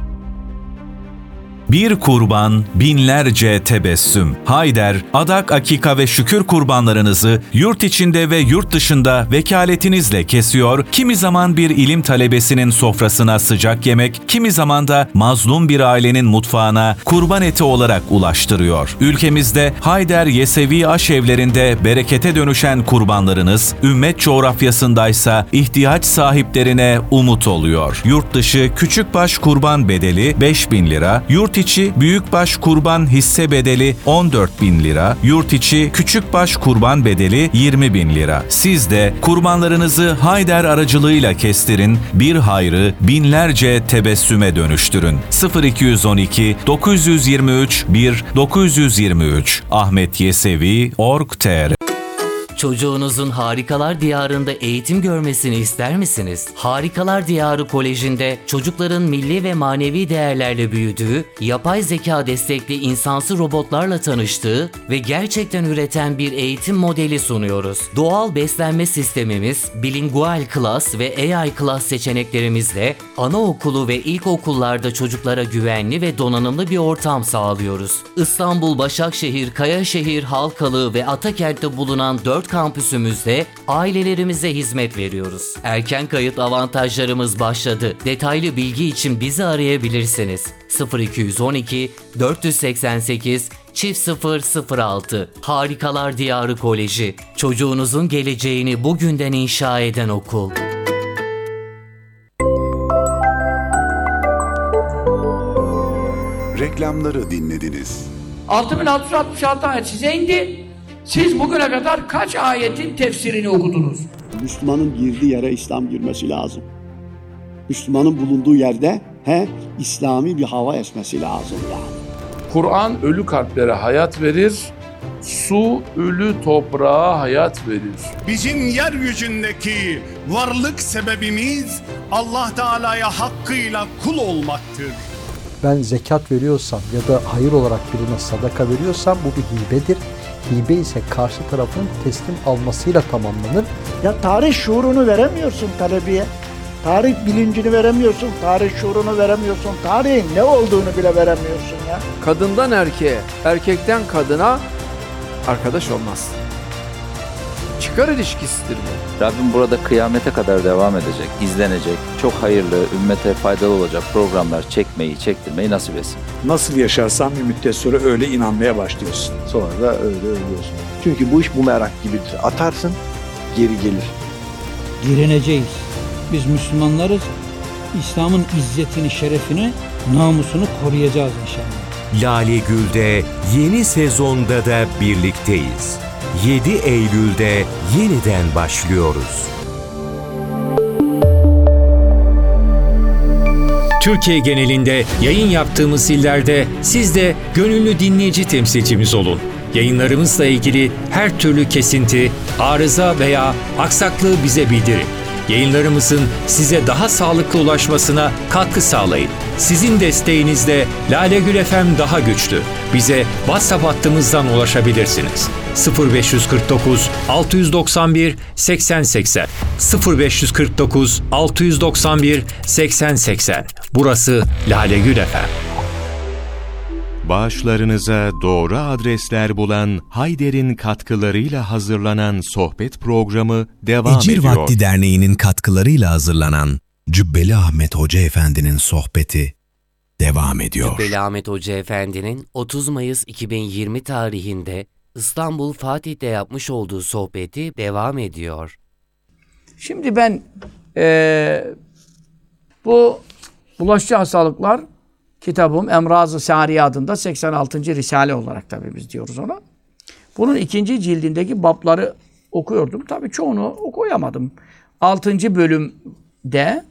Bir kurban, binlerce tebessüm. Hayder, adak, akika ve şükür kurbanlarınızı yurt içinde ve yurt dışında vekaletinizle kesiyor, kimi zaman bir ilim talebesinin sofrasına sıcak yemek, kimi zaman da mazlum bir ailenin mutfağına kurban eti olarak ulaştırıyor. Ülkemizde Hayder Yesevi aşevlerinde berekete dönüşen kurbanlarınız, ümmet coğrafyasındaysa ihtiyaç sahiplerine umut oluyor. Yurt dışı küçükbaş kurban bedeli 5.000 lira, yurt içi büyükbaş kurban hisse bedeli 14.000 lira, yurt içi küçükbaş kurban bedeli 20.000 lira. Siz de kurbanlarınızı Hayder aracılığıyla kestirin, bir hayrı binlerce tebessüme dönüştürün. 0212 923 1 923 ahmetyesevi.org.tr Çocuğunuzun Harikalar Diyarı'nda eğitim görmesini ister misiniz? Harikalar Diyarı Koleji'nde çocukların milli ve manevi değerlerle büyüdüğü, yapay zeka destekli insansı robotlarla tanıştığı ve gerçekten üreten bir eğitim modeli sunuyoruz. Doğal beslenme sistemimiz, bilingual klas ve AI klas seçeneklerimizle anaokulu ve ilkokullarda çocuklara güvenli ve donanımlı bir ortam sağlıyoruz. İstanbul, Başakşehir, Kayaşehir, Halkalı ve Atakent'te bulunan 4 kampüsümüzde ailelerimize hizmet veriyoruz. Erken kayıt avantajlarımız başladı. Detaylı bilgi için bizi arayabilirsiniz. 0212 488 0006 Harikalar Diyarı Koleji. Çocuğunuzun geleceğini bugünden inşa eden okul. Reklamları dinlediniz. 6666 ayet size indi. Siz bugüne kadar kaç ayetin tefsirini okudunuz? Müslümanın girdiği yere İslam girmesi lazım. Müslümanın bulunduğu yerde İslami bir hava esmesi lazım yani. Kur'an ölü kalplere hayat verir, su ölü toprağa hayat verir. Bizim yeryüzündeki varlık sebebimiz Allah Teala'ya hakkıyla kul olmaktır. Ben zekat veriyorsam ya da hayır olarak birine sadaka veriyorsam bu bir hibedir. Hibe ise karşı tarafın teslim almasıyla tamamlanır. Ya tarih şuurunu veremiyorsun talebiye. Tarih bilincini veremiyorsun, tarih şuurunu veremiyorsun, tarihin ne olduğunu bile veremiyorsun ya. Kadından erkeğe, erkekten kadına arkadaş olmaz. Çıkar ilişkisidir bu. Rabbim burada kıyamete kadar devam edecek, izlenecek, çok hayırlı, ümmete faydalı olacak programlar çektirmeyi nasip etsin. Nasıl yaşarsan bir müddet sonra öyle inanmaya başlıyorsun. Sonra da öyle ölüyorsun. Çünkü bu iş bumerang gibidir. Atarsın, geri gelir. Direneceğiz. Biz Müslümanlarız. İslam'ın izzetini, şerefini, namusunu koruyacağız inşallah. Lale Gül'de yeni sezonda da birlikteyiz. 7 Eylül'de yeniden başlıyoruz. Türkiye genelinde yayın yaptığımız illerde siz de gönüllü dinleyici temsilcimiz olun. Yayınlarımızla ilgili her türlü kesinti, arıza veya aksaklığı bize bildirin. Yayınlarımızın size daha sağlıklı ulaşmasına katkı sağlayın. Sizin desteğinizle Lale Gül FM daha güçlü. Bize WhatsApp hattımızdan ulaşabilirsiniz. 0549 691 8080 0549 691 8080. Burası Lale Gül FM. Bağışlarınıza doğru adresler bulan Hayder'in katkılarıyla hazırlanan sohbet programı devam Ecir ediyor. Vakti Derneği'nin katkılarıyla hazırlanan Cübbeli Ahmet Hoca Efendi'nin sohbeti devam ediyor. Cübbeli Ahmet Hoca Efendi'nin 30 Mayıs 2020 tarihinde İstanbul Fatih'te yapmış olduğu sohbeti devam ediyor. Şimdi ben bu bulaşıcı hastalıklar kitabım Emraz-ı Sariye adında 86. Risale olarak tabii biz diyoruz ona. Bunun 2. cildindeki babları okuyordum. Tabii çoğunu okuyamadım. 6. bölümde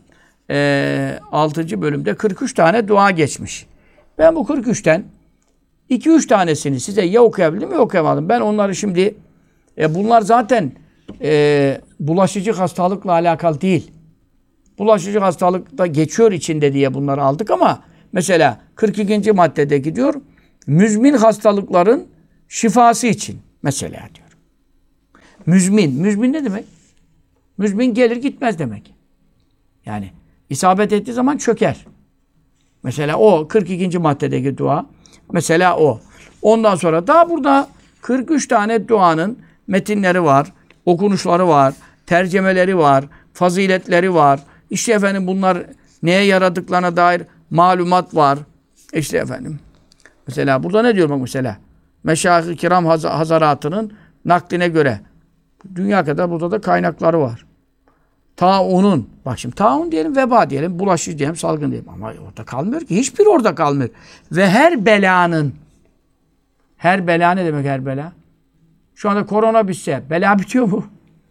43 tane dua geçmiş. Ben bu 43'ten 2-3 tanesini size ya okuyabildim ya okuyamadım. Ben onları şimdi bunlar zaten bulaşıcı hastalıkla alakalı değil. Bulaşıcı hastalık da geçiyor içinde diye bunları aldık ama mesela 42. maddedeki diyor müzmin hastalıkların şifası için mesela diyor. Müzmin ne demek? Müzmin gelir gitmez demek. Yani isabet ettiği zaman çöker. Mesela o 42. maddedeki dua. Mesela o. Ondan sonra daha burada 43 tane duanın metinleri var, okunuşları var, tercemeleri var, faziletleri var. İşte efendim bunlar neye yaradıklarına dair malumat var. İşte efendim. Mesela burada ne diyor bak mesela? Meşayih-i Kiram Hazaratının nakline göre. Dünya kadar burada da kaynakları var. Taunun, bak şimdi taun diyelim, veba diyelim, bulaşıcı diyelim, salgın diyelim. Ama orada kalmıyor ki. Hiçbir orada kalmıyor. Ve her belanın, her bela ne demek her bela? Şu anda korona bitse, bela bitiyor mu?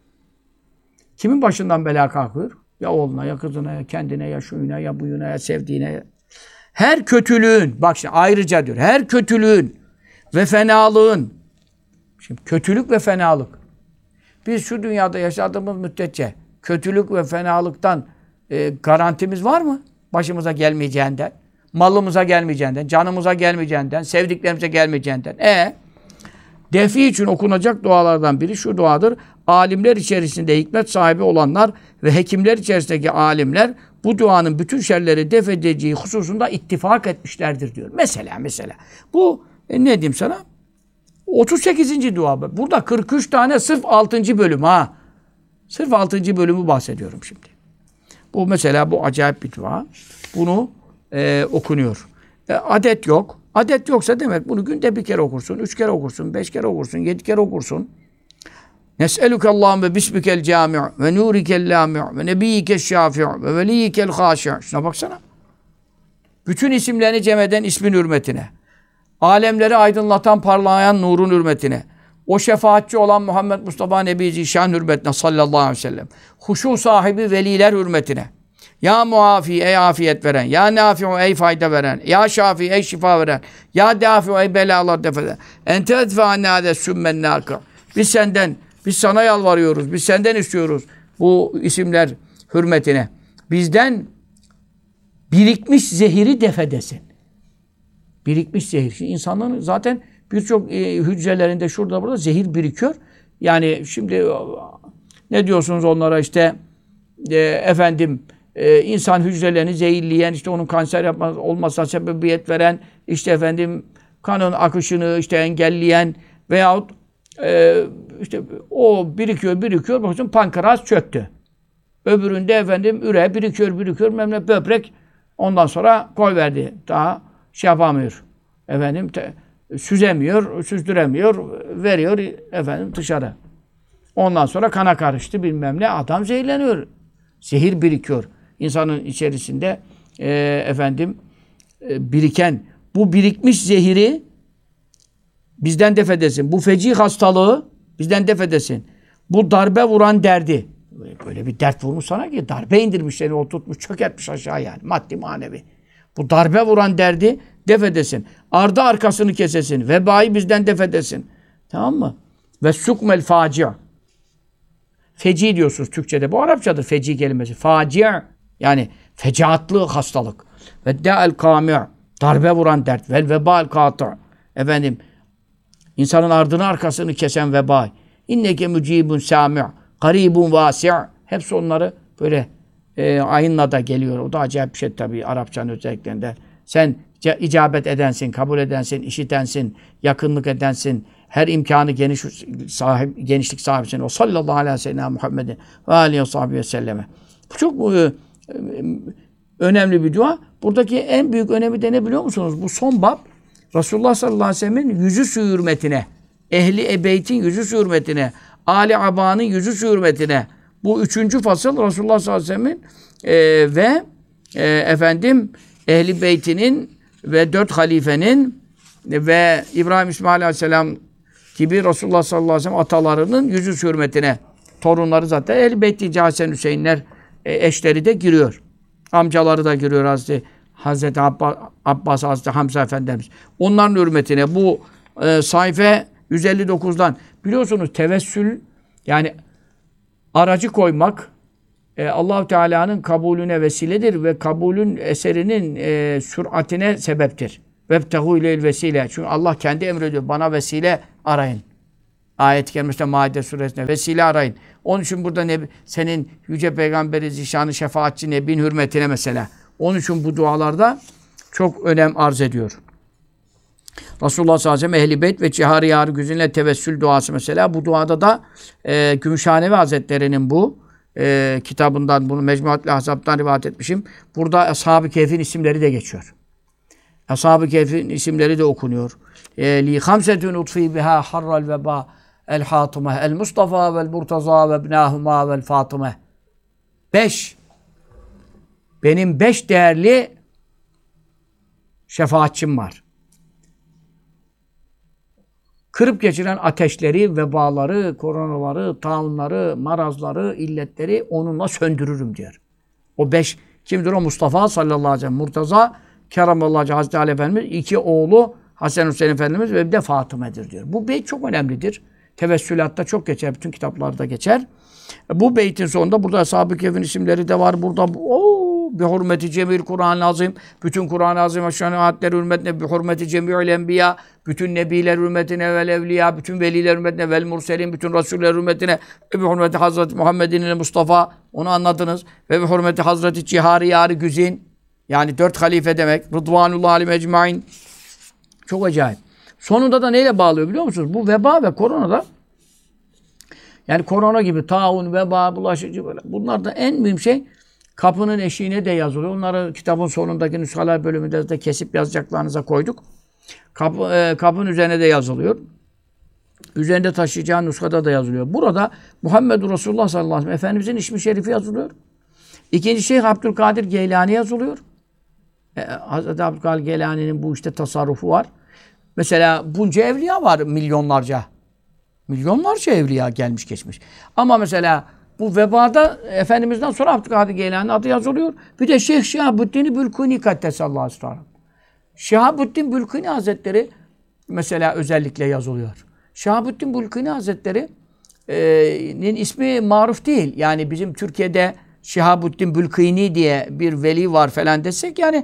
Kimin başından bela kalkıyor? Ya oğluna, ya kızına, ya kendine, ya şuyuna, ya buyuna, ya sevdiğine. Her kötülüğün, bak şimdi ayrıca diyor, her kötülüğün ve fenalığın, şimdi kötülük ve fenalık. Biz şu dünyada yaşadığımız müddetçe kötülük ve fenalıktan garantimiz var mı? Başımıza gelmeyeceğinden, malımıza gelmeyeceğinden, canımıza gelmeyeceğinden, sevdiklerimize gelmeyeceğinden. Defi için okunacak dualardan biri şu duadır. Alimler içerisinde hikmet sahibi olanlar ve hekimler içerisindeki alimler bu duanın bütün şerleri def edeceği hususunda ittifak etmişlerdir diyor. Mesela. Bu ne diyeyim sana? 38. dua. Burada 43 tane sırf 6. bölüm ha. Sırf 6. bölümü bahsediyorum şimdi. Bu mesela bu acayip bir dua. Bunu okunuyor. Adet yok. Adet yoksa demek bunu günde bir kere okursun, 3 kere okursun, 5 kere okursun, 7 kere okursun. Nes'eluke Allah'ım ve bismikel cami' ve nurikel lami' ve nebiyyikel şafi' ve veliyyikel haşi'. Şuna baksana. Bütün isimlerini cem eden ismin hürmetine. Alemleri aydınlatan parlayan nurun hürmetine. O şefaatçi olan Muhammed Mustafa Nebi Zişan hürmetine sallallahu aleyhi ve sellem. Huşu sahibi veliler hürmetine. Ya muafi ey afiyet veren. Ya nafi'u ey fayda veren. Ya şafi ey şifa veren. Ya dafi'u ey belalar defeden. Ente edfe annâde sümmen nâkı. Biz sana yalvarıyoruz. Biz senden istiyoruz. Bu isimler hürmetine. Bizden birikmiş zehiri defedesin. Birikmiş zehir. Şimdi insanların zaten birçok hücrelerinde şurada burada zehir birikiyor. Yani şimdi ne diyorsunuz onlara işte insan hücrelerini zehirleyen, işte onun kanser olmasına sebebiyet veren, işte efendim kanın akışını işte engelleyen veyahut işte o birikiyor. Bakıyorsun pankreas çöktü. Öbüründe efendim üre birikiyor. Memle böbrek ondan sonra koyverdi. Daha şey yapamıyor. Efendim süzemiyor, süzdüremiyor, veriyor efendim dışarı. Ondan sonra kana karıştı bilmem ne. Adam zehirleniyor. Zehir birikiyor. İnsanın içerisinde biriken bu birikmiş zehiri bizden def edesin. Bu feci hastalığı bizden def edesin. Bu darbe vuran derdi. Böyle bir dert vurmuş sana ki darbe indirmiş seni, oturtmuş, çökertmiş aşağı yani. Maddi manevi. Bu darbe vuran derdi def edesin. Ardı arkasını kesesin. Vebayı bizden def edesin. Tamam mı? Ve sukmel facia. Feci diyorsunuz Türkçe'de. Bu Arapçadır feci kelimesi. Facia yani fecaatlı hastalık. Ve da'el kami' darbe vuran dert. Vel veba'el kâtı. Efendim insanın ardını arkasını kesen veba. İnneke mücibun sami' garibun vasi'. Hepsi onları böyle ayınla da geliyor. O da acayip bir şey tabii Arapçanın özelliklerinden. Sen icabet edensin, kabul edensin, işitensin, yakınlık edensin. Her imkanı genişlik sahibisin. O sallallahu aleyhi ve sellem Muhammedin ve aleyhi ve sahibi ve selleme. Bu çok önemli bir dua. Buradaki en büyük önemi de ne biliyor musunuz? Bu son bab Resulullah sallallahu aleyhi ve sellem'in yüzü hürmetine, ehli ebeytin yüzü hürmetine, Ali Aba'nın yüzü hürmetine. Bu 3. fasıl Resulullah sallallahu aleyhi ve sellem ehli beytinin ve 4 halifenin ve İbrahim İsmail aleyhisselam gibi Resulullah sallallahu aleyhi ve sellem atalarının yüzü hürmetine. Torunları zaten ehl-i beyt Hasan Hüseyinler eşleri de giriyor. Amcaları da giriyor Hazreti Abbas, Hazreti Hamza Efendimiz. Onların hürmetine bu sayfa 159'dan biliyorsunuz tevessül yani aracı koymak Allah-u Teala'nın kabulüne vesiledir ve kabulün eserinin süratine sebeptir. Vebtehu ileyl vesile. Çünkü Allah kendi emrediyor. Bana vesile arayın. Ayet-i kerimesinde Maide suresinde vesile arayın. Onun için burada senin yüce peygamberi zişanı şefaatçi nebin hürmetine mesela. Onun için bu dualarda çok önem arz ediyor. Resulullah sallallahu aleyhi ve sellem Ehl-i Beyt ve Cihar-ı Yar-ı Güzin'le tevessül duası mesela. Bu duada da Gümüşhanevi Hazretleri'nin bu kitabından, bunu Mecmuat-ül Ahzab'dan rivayet etmişim. Burada Ashab-ı Kehf'in isimleri de geçiyor. Ashab-ı Kehf'in isimleri de okunuyor. Li hamsetun utfi biha harral veba el hatime el Mustafa vel Murtaza ve ibnahuma vel Fatime. 5. Benim 5 değerli şefaatçim var. Kırıp geçiren ateşleri, vebaları, koronaları, taunları, marazları, illetleri onunla söndürürüm diyor. O 5 kimdir o? Mustafa sallallahu aleyhi ve sellem, Murtaza, Keramallahu Hazreti Ali Efendimiz, 2 oğlu Hasan Hüseyin Efendimiz ve bir de Fatıme'dir diyor. Bu beyt çok önemlidir. Tevessülatta çok geçer, bütün kitaplarda geçer. Bu beytin sonunda burada Ashab-ı Kehf'in isimleri de var. Burada bi hurmeti cemil Kur'an-ı Azim, bütün Kur'an-ı Azim aşağıya ayetler hürmetine, bi hurmeti cemil enbiya, bütün nebiler hürmetine vel evliya, bütün veliler hürmetine vel murselin, bütün rasuller hürmetine, bi hurmeti Hazreti Muhammed'in Mustafa, onu anladınız. Ve bi hurmeti Hazreti Cihar-ı Yar-ı Güzin, yani 4 halife demek. Rıdvanullah alim ecmaîn. Çok acayip. Sonunda da neyle bağlıyor biliyor musunuz? Bu veba ve korona da, yani korona gibi taun, veba, bulaşıcı böyle. Bunlar da en mühim şey kapının eşiğine de yazılıyor. Onları kitabın sonundaki nüshalar bölümünde de kesip yazacaklarınıza koyduk. Kapının üzerine de yazılıyor. Üzerinde taşıyacağı nuskada da yazılıyor. Burada Muhammedur Resulullah sallallahu aleyhi ve sellem Efendimizin ismi şerifi yazılıyor. İkinci Şeyh Abdülkadir Geylani yazılıyor. Hazreti Abdülkadir Geylani'nin bu işte tasarrufu var. Mesela bunca evliya var milyonlarca. Milyonlarca evliya gelmiş geçmiş. Ama mesela bu vebada Efendimiz'den sonra Abdülkadir Geylani'nin adı yazılıyor. Bir de Şeyh Şihabuddin Bülkuni Kaddesallahu aleyhi ve sellem. Şihabuddin Bülkuni Hazretleri mesela özellikle yazılıyor. Şihabuddin Bülkuni Hazretleri'nin ismi maruf değil. Yani bizim Türkiye'de Şihabuddin Bülkuni diye bir veli var falan desek yani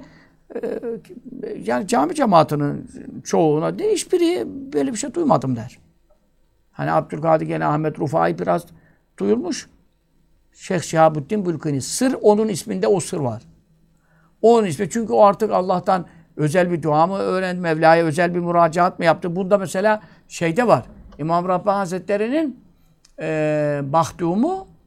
cami cemaatinin çoğuna hiçbiri böyle bir şey duymadım der. Hani Abdülkadir Geylani, Ahmet Rufai biraz duyulmuş. Şeyh Şihabuddin Bülkuni. Sır onun isminde o sır var. Onun ismi çünkü o artık Allah'tan özel bir dua mı öğrendi, Mevla'ya özel bir müracaat mı yaptı? Bunda mesela şeyde var. İmam Rabbani Hazretleri'nin mahdumu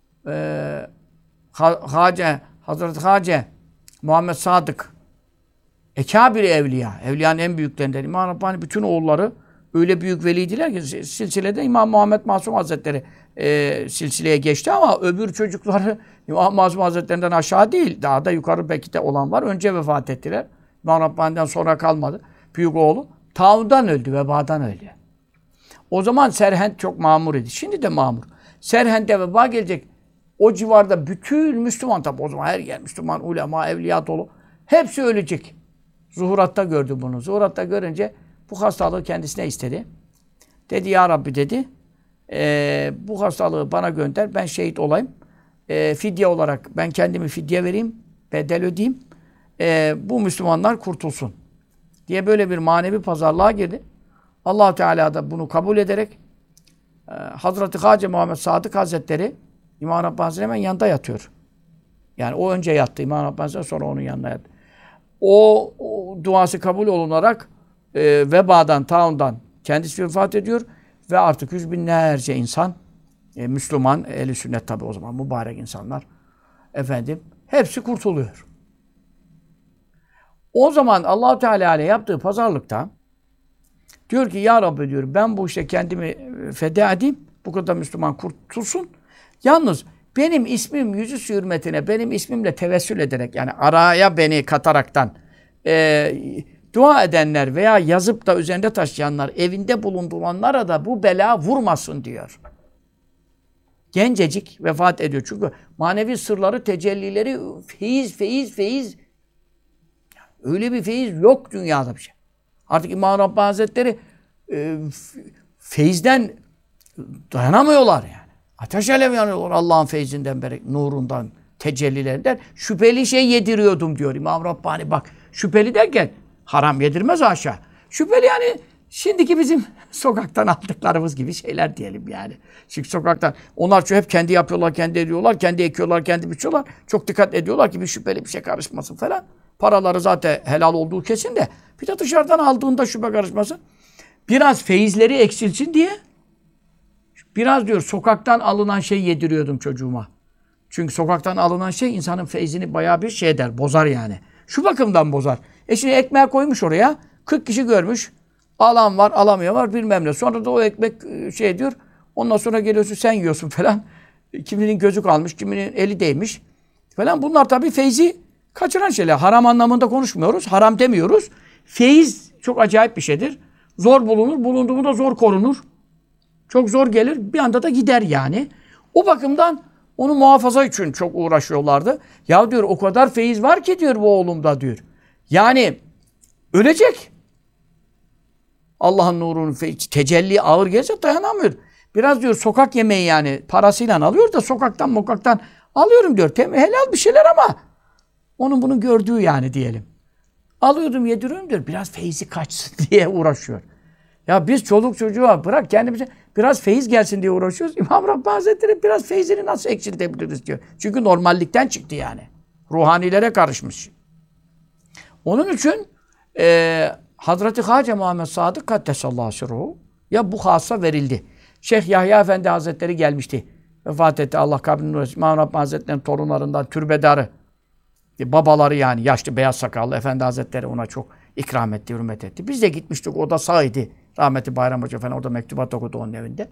Hazreti Hace Muhammed Sadık Ekabir evliya. Evliyanın en büyüklerinden. İmam Rabbani bütün oğulları öyle büyük veliydiler ki silsilede İmam Muhammed Masum Hazretleri silsileye geçti ama öbür çocukları İmam Masum Hazretlerinden aşağı değil. Daha da yukarı belki de olan var. Önce vefat ettiler. İmam Rabbani'den sonra kalmadı. Büyük oğlu. Taundan öldü, vebadan öldü. O zaman Serhent çok mamur idi. Şimdi de mamur. Serhent'e veba gelecek. O civarda bütün Müslüman tabi o zaman her yer Müslüman, ulema, evliya dolu. Hepsi ölecek. Zuhuratta gördü bunu. Zuhuratta görünce bu hastalığı kendisine istedi. Dedi ya Rabbi dedi. Bu hastalığı bana gönder. Ben şehit olayım. Fidye olarak ben kendimi fidye vereyim. Bedel ödeyeyim. Bu Müslümanlar kurtulsun. Diye böyle bir manevi pazarlığa girdi. Allah-u Teala da bunu kabul ederek Hazreti Hace Muhammed Sadık Hazretleri İmam Rabbani Hazretleri hemen yanında yatıyor. Yani o önce yattı. İmam Rabbani Hazretleri sonra onun yanına yattı. O duası kabul olunarak vebadan, taundan kendisi vefat ediyor ve artık yüz binlerce insan Müslüman, ehl-i sünnet tabi o zaman mübarek insanlar efendim hepsi kurtuluyor. O zaman Allah-u Teala ile yaptığı pazarlıkta diyor ki ya Rabbi diyor ben bu işte kendimi feda edeyim. Bu kadar Müslüman kurtulsun. Yalnız benim ismim yüzü hürmetine benim ismimle tevessül ederek yani araya beni kataraktan dua edenler veya yazıp da üzerinde taşıyanlar evinde bulunduranlara da bu bela vurmasın diyor. Gencecik vefat ediyor. Çünkü manevi sırları, tecellileri feyiz. Öyle bir feyiz yok dünyada bir şey. Artık İmam Rabbani Hazretleri feyizden dayanamıyorlar yani. Ateş alev yanıyor Allah'ın feyzinden, nurundan, tecellilerinden. Şüpheli şey yediriyordum diyor İmam Rabbani. Bak şüpheli derken haram yedirmez haşa. Şüpheli yani şimdiki bizim sokaktan aldıklarımız gibi şeyler diyelim yani. Çünkü sokaktan onlar hep kendi yapıyorlar, kendi ediyorlar, kendi ekiyorlar, kendi biçiyorlar. Çok dikkat ediyorlar ki bir şüpheli bir şey karışmasın falan. Paraları zaten helal olduğu kesin de bir de dışarıdan aldığında şüphe karışmasın. Biraz feyizleri eksilsin diye biraz diyor sokaktan alınan şey yediriyordum çocuğuma. Çünkü sokaktan alınan şey insanın feyzini bayağı bir şey eder, bozar yani. Şu bakımdan bozar. Şimdi ekmeği koymuş oraya, 40 kişi görmüş. Alan var, alamayan var bilmem ne. Sonra da o ekmek şey diyor. Ondan sonra geliyorsun sen yiyorsun falan. Kiminin gözü kalmış, kiminin eli değmiş falan. Bunlar tabii feyzi kaçıran şeyler. Haram anlamında konuşmuyoruz. Haram demiyoruz. Feyiz çok acayip bir şeydir. Zor bulunur. Bulunduğunda zor korunur. Çok zor gelir. Bir anda da gider yani. O bakımdan onu muhafaza için çok uğraşıyorlardı. Ya diyor o kadar feyiz var ki diyor bu oğlumda diyor. Yani ölecek. Allah'ın nurunun tecelli ağır gelse dayanamıyor. Biraz diyor sokak yemeği yani parasıyla alıyor da sokaktan alıyorum diyor. Helal bir şeyler ama onun bunu gördüğü yani diyelim. Alıyordum yediriyorum diyor. Biraz feyzi kaçsın diye uğraşıyor. Ya biz çoluk çocuğa bırak kendimize biraz feyiz gelsin diye uğraşıyoruz. İmam Rabbani Hazretleri biraz feyzini nasıl eksiltebiliriz diyor. Çünkü normallikten çıktı yani. Ruhanilere karışmış. Onun için Hazreti Hâce Muhammed Sadık Kaddesallahu sirruhu ya bu hassa verildi. Şeyh Yahya Efendi Hazretleri gelmişti. Vefat etti. Allah kabrini nur etsin. İmam Rabbani Hazretleri'nin torunlarından türbedarı. Babaları yani yaşlı beyaz sakallı Efendi Hazretleri ona çok ikram etti, hürmet etti. Biz de gitmiştik. O da sağydı. Rahmetli Bayram Hoca falan orada mektubat okudu onun evinde.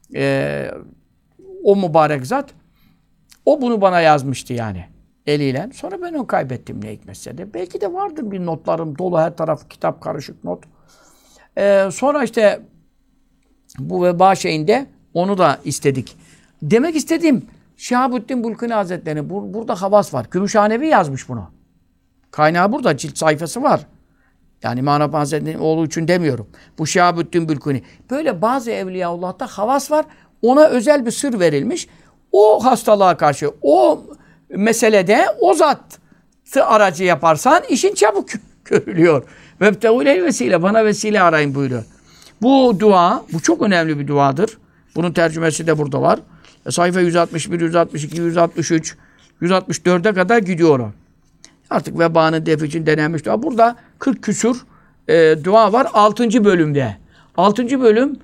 O mübarek zat o bunu bana yazmıştı yani. Eliyle. Sonra ben onu kaybettim ne hikmetse de. Belki de vardır bir notlarım dolu her taraf kitap karışık not. Sonra işte bu veba şeyinde onu da istedik. Demek istediğim Şahabuddin Bulkuni Hazretleri burada havas var. Gümüşhanevi yazmış bunu. Kaynağı burada. Cilt sayfası var. Yani İmam Rabbani Hazretleri'nin oğlu için demiyorum. Bu Şahabuddin Bulkuni. Böyle bazı Evliyaullah'ta havas var. Ona özel bir sır verilmiş. O hastalığa karşı, o meselede o zatı aracı yaparsan işin çabuk görülüyor. Vebtehûleyl vesile. Bana vesile arayın buyuruyor. Bu dua, bu çok önemli bir duadır. Bunun tercümesi de burada var. Sayfa 161, 162, 163, 164'e kadar gidiyor o. Artık vebanın defi için denenmiş dua. Burada 40 küsur dua var 6. bölümde. 6. bölüm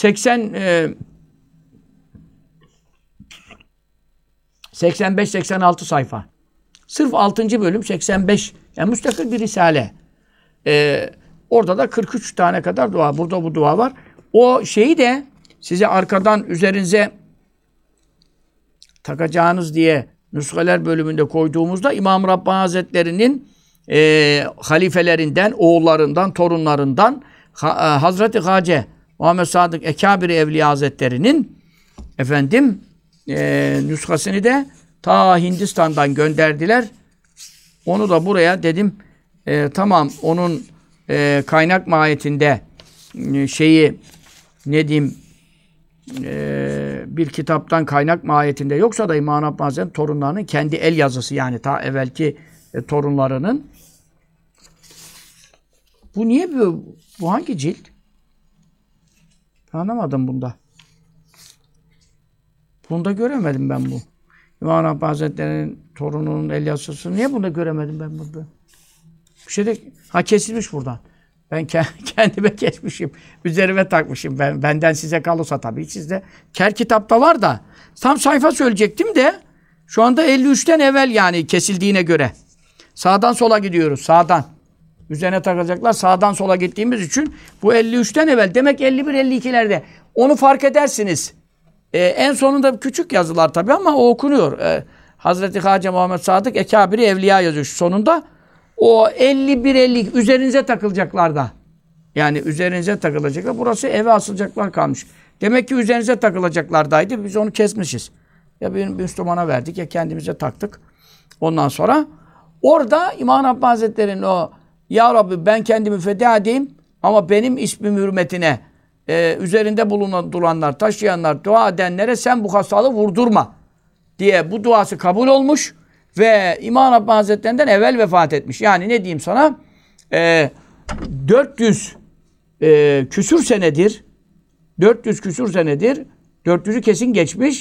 85-86 sayfa. Sırf 6. bölüm 85. Yani müstakil bir risale. Orada da 43 tane kadar dua. Burada bu dua var. O şeyi de size arkadan üzerinize takacağınız diye nüsheler bölümünde koyduğumuzda İmam Rabbani Hazretleri'nin halifelerinden, oğullarından, torunlarından Hazreti Hâce Muhammed Sadık Ekâbir-i Evliya Hazretleri'nin nüshasını de ta Hindistan'dan gönderdiler. Onu da buraya dedim tamam onun kaynak mahiyetinde bir kitaptan kaynak mahiyetinde yoksa da İmam Rabbani Hazretleri'nin torunlarının kendi el yazısı yani ta evvelki torunlarının. Bu niye bu hangi cilt? Anlamadım bunda. Bunda göremedim ben bu. İmam Rabbani Hazretleri'nin torununun el yazısı. Niye bunda göremedim ben burada? Bir şey de kesilmiş buradan. Ben kendime kesmişim. Üzerime takmışım. Benden size kalırsa tabii. Sizde Ker kitapta var da tam sayfa söyleyecektim de şu anda 53'ten evvel yani kesildiğine göre. Sağdan sola gidiyoruz. Sağdan. Üzerine takacaklar. Sağdan sola gittiğimiz için bu 53'ten evvel. Demek 51-52'lerde. Onu fark edersiniz. En sonunda küçük yazılar tabii ama o okunuyor. Hazreti Hâce Muhammed Sadık Ekâbir-i Evliya yazıyor şu sonunda. O 51-52 üzerinize takılacaklar da. Yani üzerinize takılacaklar. Burası eve asılacaklar kalmış. Demek ki üzerinize takılacaklardaydı. Biz onu kesmişiz. Ya bir Müslümana verdik ya kendimize taktık. Ondan sonra orada İmam Rabbani Hazretleri'nin o Ya Rabbi ben kendimi feda edeyim ama benim ismim hürmetine üzerinde duranlar, taşıyanlar, dua edenlere sen bu hastalığı vurdurma diye bu duası kabul olmuş ve İmam Rabbani Hazretlerinden evvel vefat etmiş. Yani ne diyeyim sana? 400 küsür senedir 400'ü kesin geçmiş.